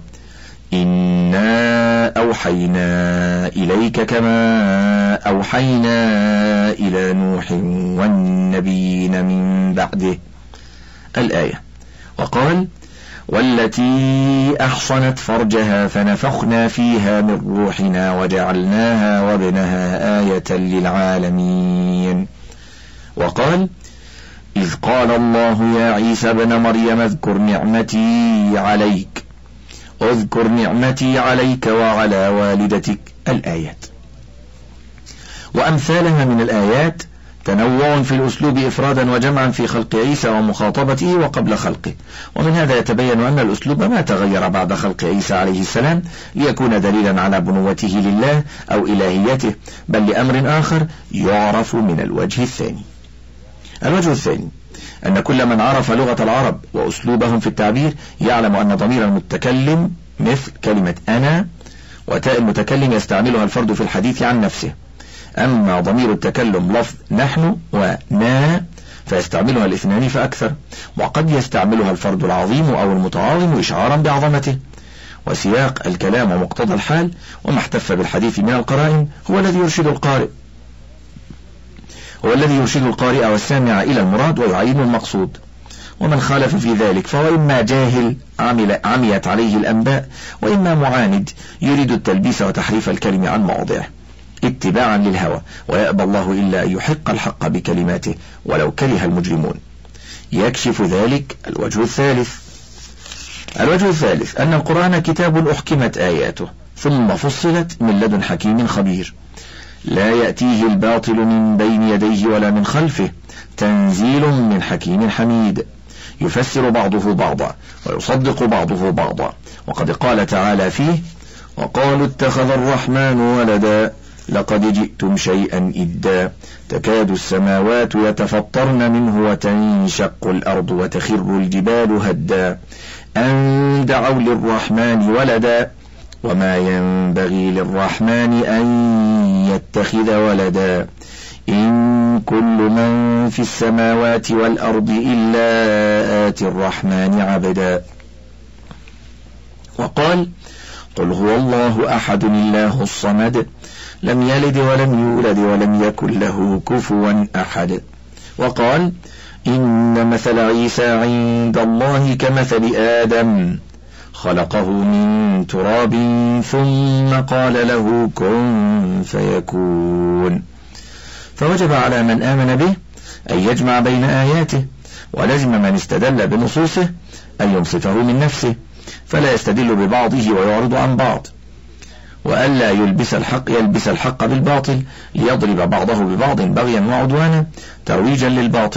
إنا أوحينا إليك كما أوحينا إلى نوح والنبيين من بعده. الآية. وقال: والتي أحصنت فرجها فنفخنا فيها من روحنا وجعلناها وابنها آية للعالمين. وقال: إذ قال الله يا عيسى ابن مريم اذكر نعمتي عليك اذكر نعمتي عليك وعلى والدتك. الآيات. وأمثالها من الآيات تنوع في الأسلوب إفرادا وجمعا في خلق عيسى ومخاطبته وقبل خلقه. ومن هذا يتبين أن الأسلوب ما تغير بعد خلق عيسى عليه السلام ليكون دليلا على بنوته لله أو إلهيته، بل لأمر آخر يعرف من الوجه الثاني. الوجه الثاني أن كل من عرف لغة العرب وأسلوبهم في التعبير يعلم أن ضمير المتكلم مثل كلمة أنا وتاء المتكلم يستعملها الفرد في الحديث عن نفسه، أما ضمير التكلم لفظ نحن ونا فيستعملها الاثنان فأكثر، وقد يستعملها الفرد العظيم أو المتعاظم إشعارا بعظمته. وسياق الكلام ومقتضى الحال وما احتف بالحديث من القرائن هو الذي يرشد القارئ هو الذي يرشد القارئ والسامع إلى المراد ويعين المقصود. ومن خالف في ذلك فهو إما جاهل عمل عميت عليه الأنباء، وإما معاند يريد التلبيس وتحريف الكلم عن مواضعه اتباعا للهوى، ويأبى الله إلا أن يحق الحق بكلماته ولو كره المجرمون. يكشف ذلك الوجه الثالث. الوجه الثالث أن القرآن كتاب أحكمت آياته ثم فصلت من لدن حكيم خبير، لا يأتيه الباطل من بين يديه ولا من خلفه، تنزيل من حكيم حميد، يفسر بعضه بعضا ويصدق بعضه بعضا. وقد قال تعالى فيه: وقالوا اتخذ الرحمن ولدا لقد جئتم شيئا إدا تكاد السماوات يتفطرن منه وتنشق الأرض وتخر الجبال هدا أن دعوا للرحمن ولدا وما ينبغي للرحمن أن يتخذ ولدا إن كل من في السماوات والأرض إلا آتي الرحمن عبدا. وقال: قل هو الله أحد الله الصمد لم يلد ولم يولد ولم يكن له كفوا أحد. وقال: إن مثل عيسى عند الله كمثل آدم خلقه من تراب ثم قال له كن فيكون. فوجب على من آمن به أن يجمع بين آياته، ولزم من استدل بنصوصه أن ينصفه من نفسه فلا يستدل ببعضه ويعرض عن بعض، وألا يلبس الحق يلبس الحق بالباطل ليضرب بعضه ببعض بغيا وعدوانا ترويجا للباطل،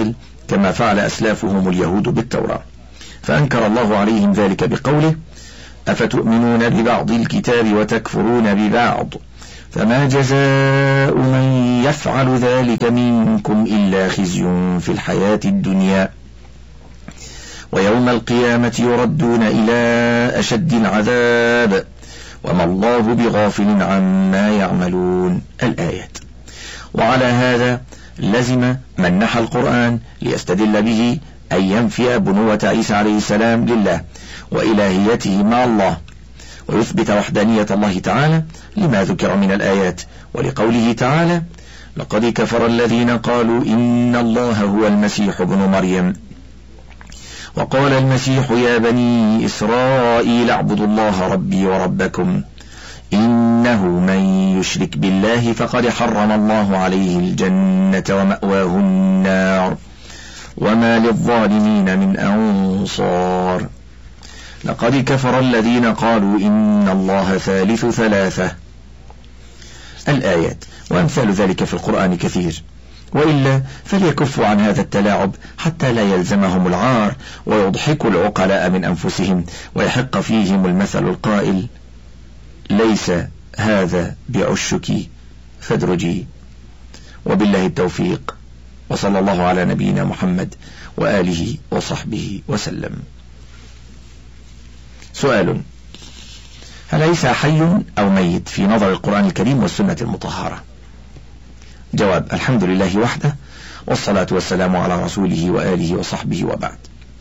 كما فعل أسلافهم اليهود بالتوراة، فأنكر الله عليهم ذلك بقوله: أفتؤمنون ببعض الكتاب وتكفرون ببعض فما جزاء من يفعل ذلك منكم إلا خزي في الحياة الدنيا ويوم القيامة يردون إلى أشد العذاب وما الله بغافل عما يعملون. الآيات. وعلى هذا لزم من نحى القرآن ليستدل به أن ينفي بنوة عيسى عليه السلام لله وإلهيته مع الله، ويثبت وحدانية الله تعالى لما ذكر من الآيات، ولقوله تعالى: لقد كفر الذين قالوا إن الله هو المسيح ابن مريم وقال المسيح يا بني إسرائيل اعبدوا الله ربي وربكم إنه من يشرك بالله فقد حرم الله عليه الجنة ومأواه النار وما للظالمين من أنصار. لقد كفر الذين قالوا إن الله ثالث ثلاثة. الآيات. وأمثال ذلك في القرآن كثير، وإلا فليكفوا عن هذا التلاعب حتى لا يلزمهم العار ويضحكوا العقلاء من أنفسهم ويحق فيهم المثل القائل: ليس هذا بعشك فادرجي. وبالله التوفيق، وصلى الله على نبينا محمد وآله وصحبه وسلم. سؤال: هل عيسى حي أو ميت في نظر القرآن الكريم والسنة المطهرة؟ جواب: الحمد لله وحده، والصلاة والسلام على رسوله وآله وصحبه، وبعد.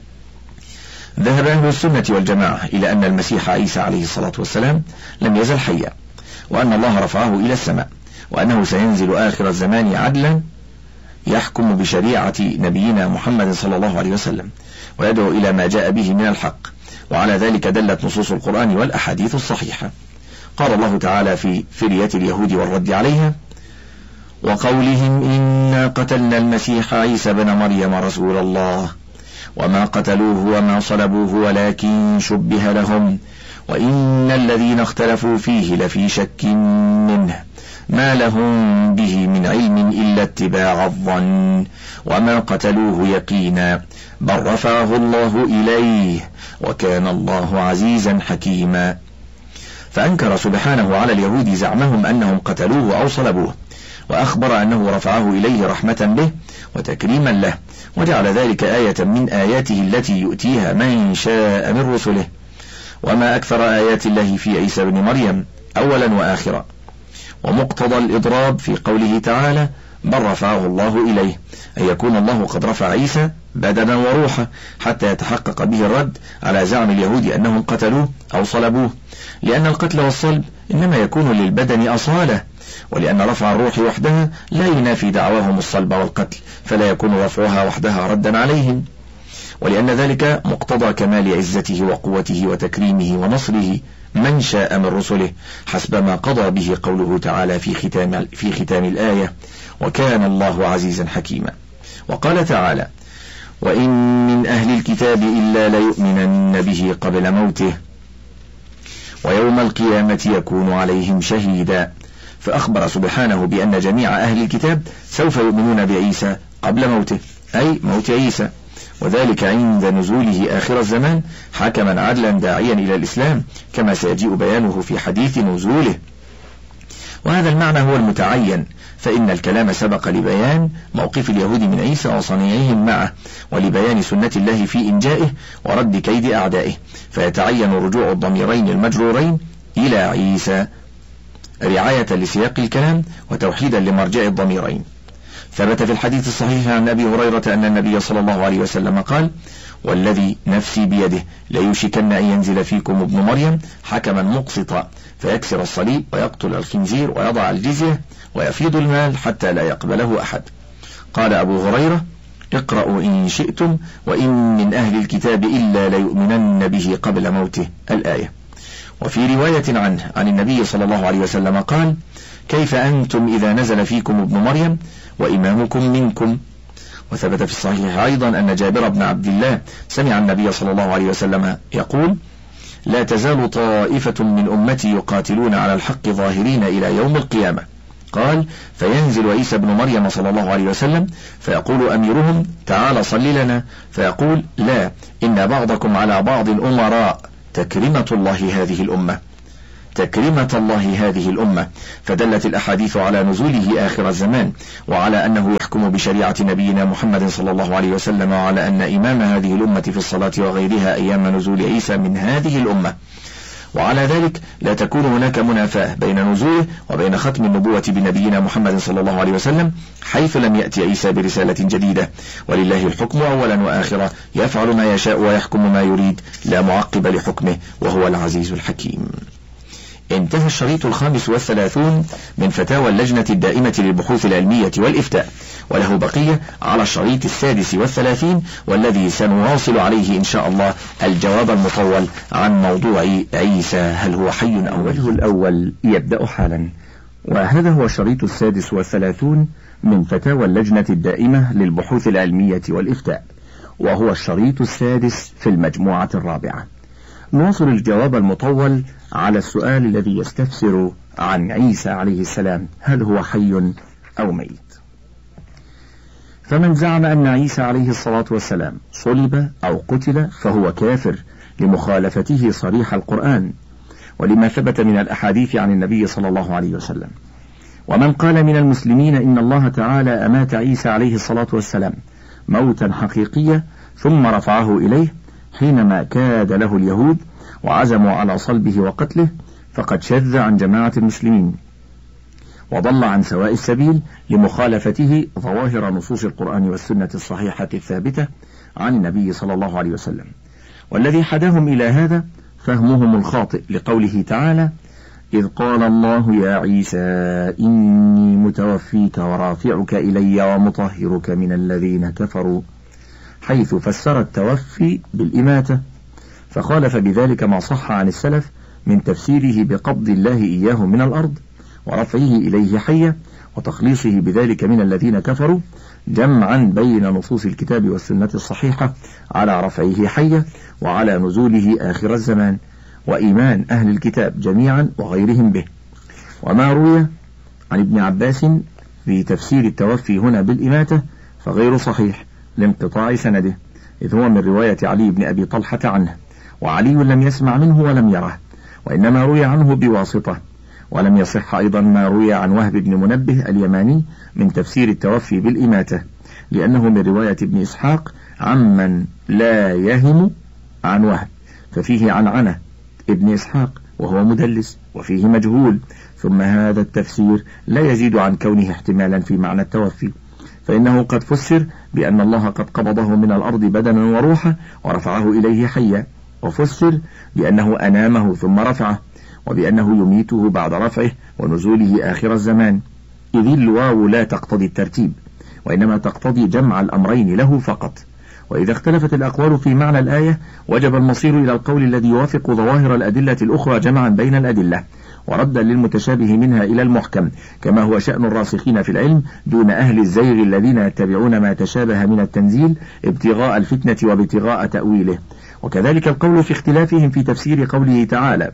ذهب أهل السنة والجماعة إلى أن المسيح عيسى عليه الصلاة والسلام لم يزل حيا، وأن الله رفعه إلى السماء، وأنه سينزل آخر الزمان عدلا يحكم بشريعة نبينا محمد صلى الله عليه وسلم ويدعو إلى ما جاء به من الحق، وعلى ذلك دلت نصوص القرآن والأحاديث الصحيحة. قال الله تعالى في فرية اليهود والرد عليها: وقولهم إنا قتلنا المسيح عيسى بن مريم رسول الله وما قتلوه وما صلبوه ولكن شبه لهم وإن الذين اختلفوا فيه لفي شك منه ما لهم به من علم إلا اتباع الظن وما قتلوه يقينا بل رفعه الله إليه وكان الله عزيزا حكيما. فأنكر سبحانه على اليهود زعمهم أنهم قتلوه أو صلبوه، وأخبر أنه رفعه إليه رحمة به وتكريما له، وجعل ذلك آية من آياته التي يؤتيها من شاء من رسله. وما أكثر آيات الله في عيسى بن مريم أولا وآخرا. ومقتضى الإضراب في قوله تعالى: بل رفعه الله إليه، أن يكون الله قد رفع عيسى بدنا وروحا حتى يتحقق به الرد على زعم اليهود أنهم قتلوه أو صلبوه، لأن القتل والصلب إنما يكون للبدن أصالة، ولأن رفع الروح وحدها لا ينافي دعواهم الصلب والقتل، فلا يكون رفعها وحدها ردا عليهم، ولأن ذلك مقتضى كمال عزته وقوته وتكريمه ونصره من شاء من رسله، حسب ما قضى به قوله تعالى في ختام, في ختام الآية: وكان الله عزيزا حكيما. وقال تعالى: وإن من أهل الكتاب إلا ليؤمنن به قبل موته ويوم القيامة يكون عليهم شهيدا. فأخبر سبحانه بأن جميع أهل الكتاب سوف يؤمنون بعيسى قبل موته، أي موت عيسى، وذلك عند نزوله آخر الزمان حكما عدلا داعيا إلى الإسلام، كما سيجيء بيانه في حديث نزوله. وهذا المعنى هو المتعين، فإن الكلام سبق لبيان موقف اليهود من عيسى وصنيعهم معه، ولبيان سنة الله في إنجائه ورد كيد أعدائه، فيتعين رجوع الضميرين المجرورين إلى عيسى رعاية لسياق الكلام وتوحيدا لمرجع الضميرين. ثبت في الحديث الصحيح عن أبي هريرة أن النبي صلى الله عليه وسلم قال: والذي نفسي بيده ليوشكن أن ينزل فيكم ابن مريم حكما مقسطا فيكسر الصليب ويقتل الخنزير ويضع الجزية ويفيض المال حتى لا يقبله أحد. قال أبو هريرة: اقرأوا إن شئتم وإن من أهل الكتاب إلا ليؤمنن به قبل موته، الآية. وفي رواية عنه عن النبي صلى الله عليه وسلم قال: كيف أنتم إذا نزل فيكم ابن مريم وإمامكم منكم؟ وثبت في الصحيح أيضا أن جابر بن عبد الله سمع النبي صلى الله عليه وسلم يقول: لا تزال طائفة من أمتي يقاتلون على الحق ظاهرين إلى يوم القيامة، قال: فينزل عيسى بن مريم صلى الله عليه وسلم فيقول أميرهم: تعال صل لنا، فيقول: لا، إن بعضكم على بعض الأمراء، تكرمة الله هذه الأمة، تكرمة الله هذه الأمة. فدلت الأحاديث على نزوله آخر الزمان، وعلى أنه يحكم بشريعة نبينا محمد صلى الله عليه وسلم، وعلى أن إمام هذه الأمة في الصلاة وغيرها أيام نزول عيسى من هذه الأمة. وعلى ذلك لا تكون هناك منافاة بين نزوله وبين ختم النبوة بنبينا محمد صلى الله عليه وسلم، حيث لم يأتي عيسى برسالة جديدة، ولله الحكم أولا وآخرا، يفعل ما يشاء ويحكم ما يريد، لا معقب لحكمه، وهو العزيز الحكيم. انتهى الشريط الخامس والثلاثون من فتاوى اللجنة الدائمة للبحوث العلمية والإفتاء، وله بقية على الشريط السادس والثلاثين، والذي سنواصل عليه إن شاء الله الجواب المطول عن موضوع عيسى هل هو حي أو ميت. الأول يبدأ حالا، وهذا هو الشريط السادس والثلاثون من فتاوى اللجنة الدائمة للبحوث العلمية والإفتاء، وهو الشريط السادس في المجموعة الرابعة. نواصل الجواب المطول على السؤال الذي يستفسر عن عيسى عليه السلام هل هو حي أو ميت. فمن زعم أن عيسى عليه الصلاة والسلام صلب أو قتل فهو كافر لمخالفته صريح القرآن ولما ثبت من الأحاديث عن النبي صلى الله عليه وسلم. ومن قال من المسلمين إن الله تعالى أمات عيسى عليه الصلاة والسلام موتا حقيقيا ثم رفعه إليه حينما كاد له اليهود وعزموا على صلبه وقتله، فقد شذ عن جماعة المسلمين وضل عن سواء السبيل لمخالفته ظواهر نصوص القرآن والسنة الصحيحة الثابتة عن النبي صلى الله عليه وسلم. والذي حداهم إلى هذا فهمهم الخاطئ لقوله تعالى: إذ قال الله يا عيسى إني متوفيك ورافعك إلي ومطهرك من الذين كفروا، حيث فسر التوفي بالإماتة، فخالف بذلك ما صح عن السلف من تفسيره بقبض الله إياه من الأرض ورفعه إليه حيا وتخليصه بذلك من الذين كفروا، جمعا بين نصوص الكتاب والسنة الصحيحة على رفعه حيا وعلى نزوله آخر الزمان، وإيمان أهل الكتاب جميعا وغيرهم به. وما روي عن ابن عباس في تفسير التوفي هنا بالإماتة فغير صحيح لانقطاع سنده، إذ هو من رواية علي بن أبي طلحة عنه، وعلي لم يسمع منه ولم يره، وإنما روي عنه بواسطة. ولم يصح أيضا ما روي عن وهب بن منبه اليماني من تفسير التوفي بالإماتة، لأنه من رواية ابن إسحاق عمن لا يهم عن وهب، ففيه عنعنة ابن إسحاق وهو مدلس وفيه مجهول. ثم هذا التفسير لا يزيد عن كونه احتمالا في معنى التوفي، فإنه قد فسر بأن الله قد قبضه من الأرض بدنا وروحا ورفعه إليه حيا، وفسر بأنه أنامه ثم رفعه، وبأنه يميته بعد رفعه ونزوله آخر الزمان، إذ الواو لا تقتضي الترتيب وإنما تقتضي جمع الأمرين له فقط. وإذا اختلفت الأقوال في معنى الآية وجب المصير إلى القول الذي يوافق ظواهر الأدلة الأخرى جمعا بين الأدلة وردا للمتشابه منها إلى المحكم، كما هو شأن الراسخين في العلم دون أهل الزيغ الذين يتبعون ما تشابه من التنزيل ابتغاء الفتنة وابتغاء تأويله. وكذلك القول في اختلافهم في تفسير قوله تعالى: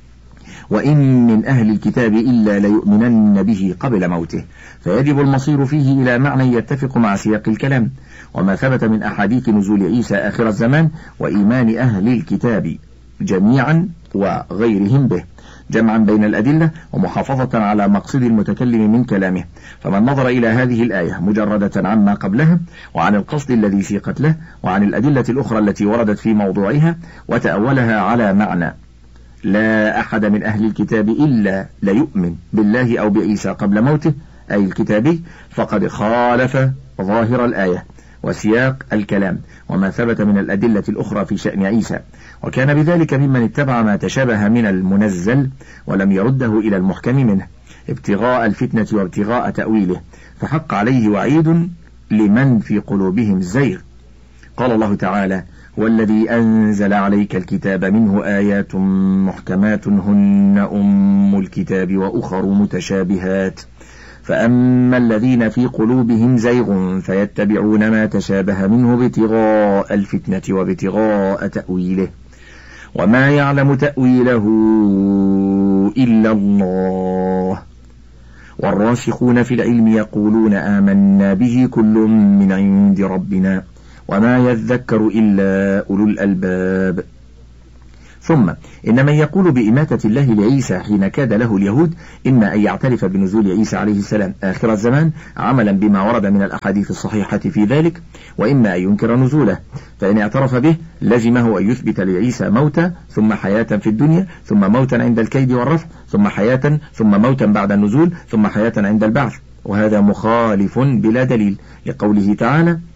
وإن من أهل الكتاب إلا ليؤمنن به قبل موته، فيجب المصير فيه إلى معنى يتفق مع سياق الكلام وما ثبت من أحاديث نزول عيسى آخر الزمان وإيمان أهل الكتاب جميعا وغيرهم به، جمعا بين الأدلة ومحافظة على مقصد المتكلم من كلامه. فمن نظر إلى هذه الآية مجردة عما قبلها وعن القصد الذي سيقت له وعن الأدلة الأخرى التي وردت في موضوعها وتأولها على معنى لا أحد من أهل الكتاب إلا ليؤمن بالله أو بعيسى قبل موته أي الكتابي، فقد خالف ظاهر الآية وسياق الكلام وما ثبت من الأدلة الأخرى في شأن عيسى، وكان بذلك ممن اتبع ما تشابه من المنزل ولم يرده إلى المحكم منه ابتغاء الفتنة وابتغاء تأويله، فحق عليه وعيد لمن في قلوبهم زيغ. قال الله تعالى: هو الذي أنزل عليك الكتاب منه آيات محكمات هن أم الكتاب وأخر متشابهات، فأما الذين في قلوبهم زيغ فيتبعون ما تشابه منه ابتغاء الفتنة وابتغاء تأويله، وما يعلم تأويله إلا الله، والراسخون في العلم يقولون آمنا به كل من عند ربنا وما يذكر إلا أولو الألباب. ثم إن من يقول بإماتة الله لعيسى حين كاد له اليهود إما أن يعترف بنزول عيسى عليه السلام آخر الزمان عملا بما ورد من الأحاديث الصحيحة في ذلك، وإما أن ينكر نزوله، فإن اعترف به لزمه أن يثبت لعيسى موتا ثم حياة في الدنيا ثم موتا عند الكيد والرفع ثم حياة ثم موتا بعد النزول ثم حياة عند البعث، وهذا مخالف بلا دليل لقوله تعالى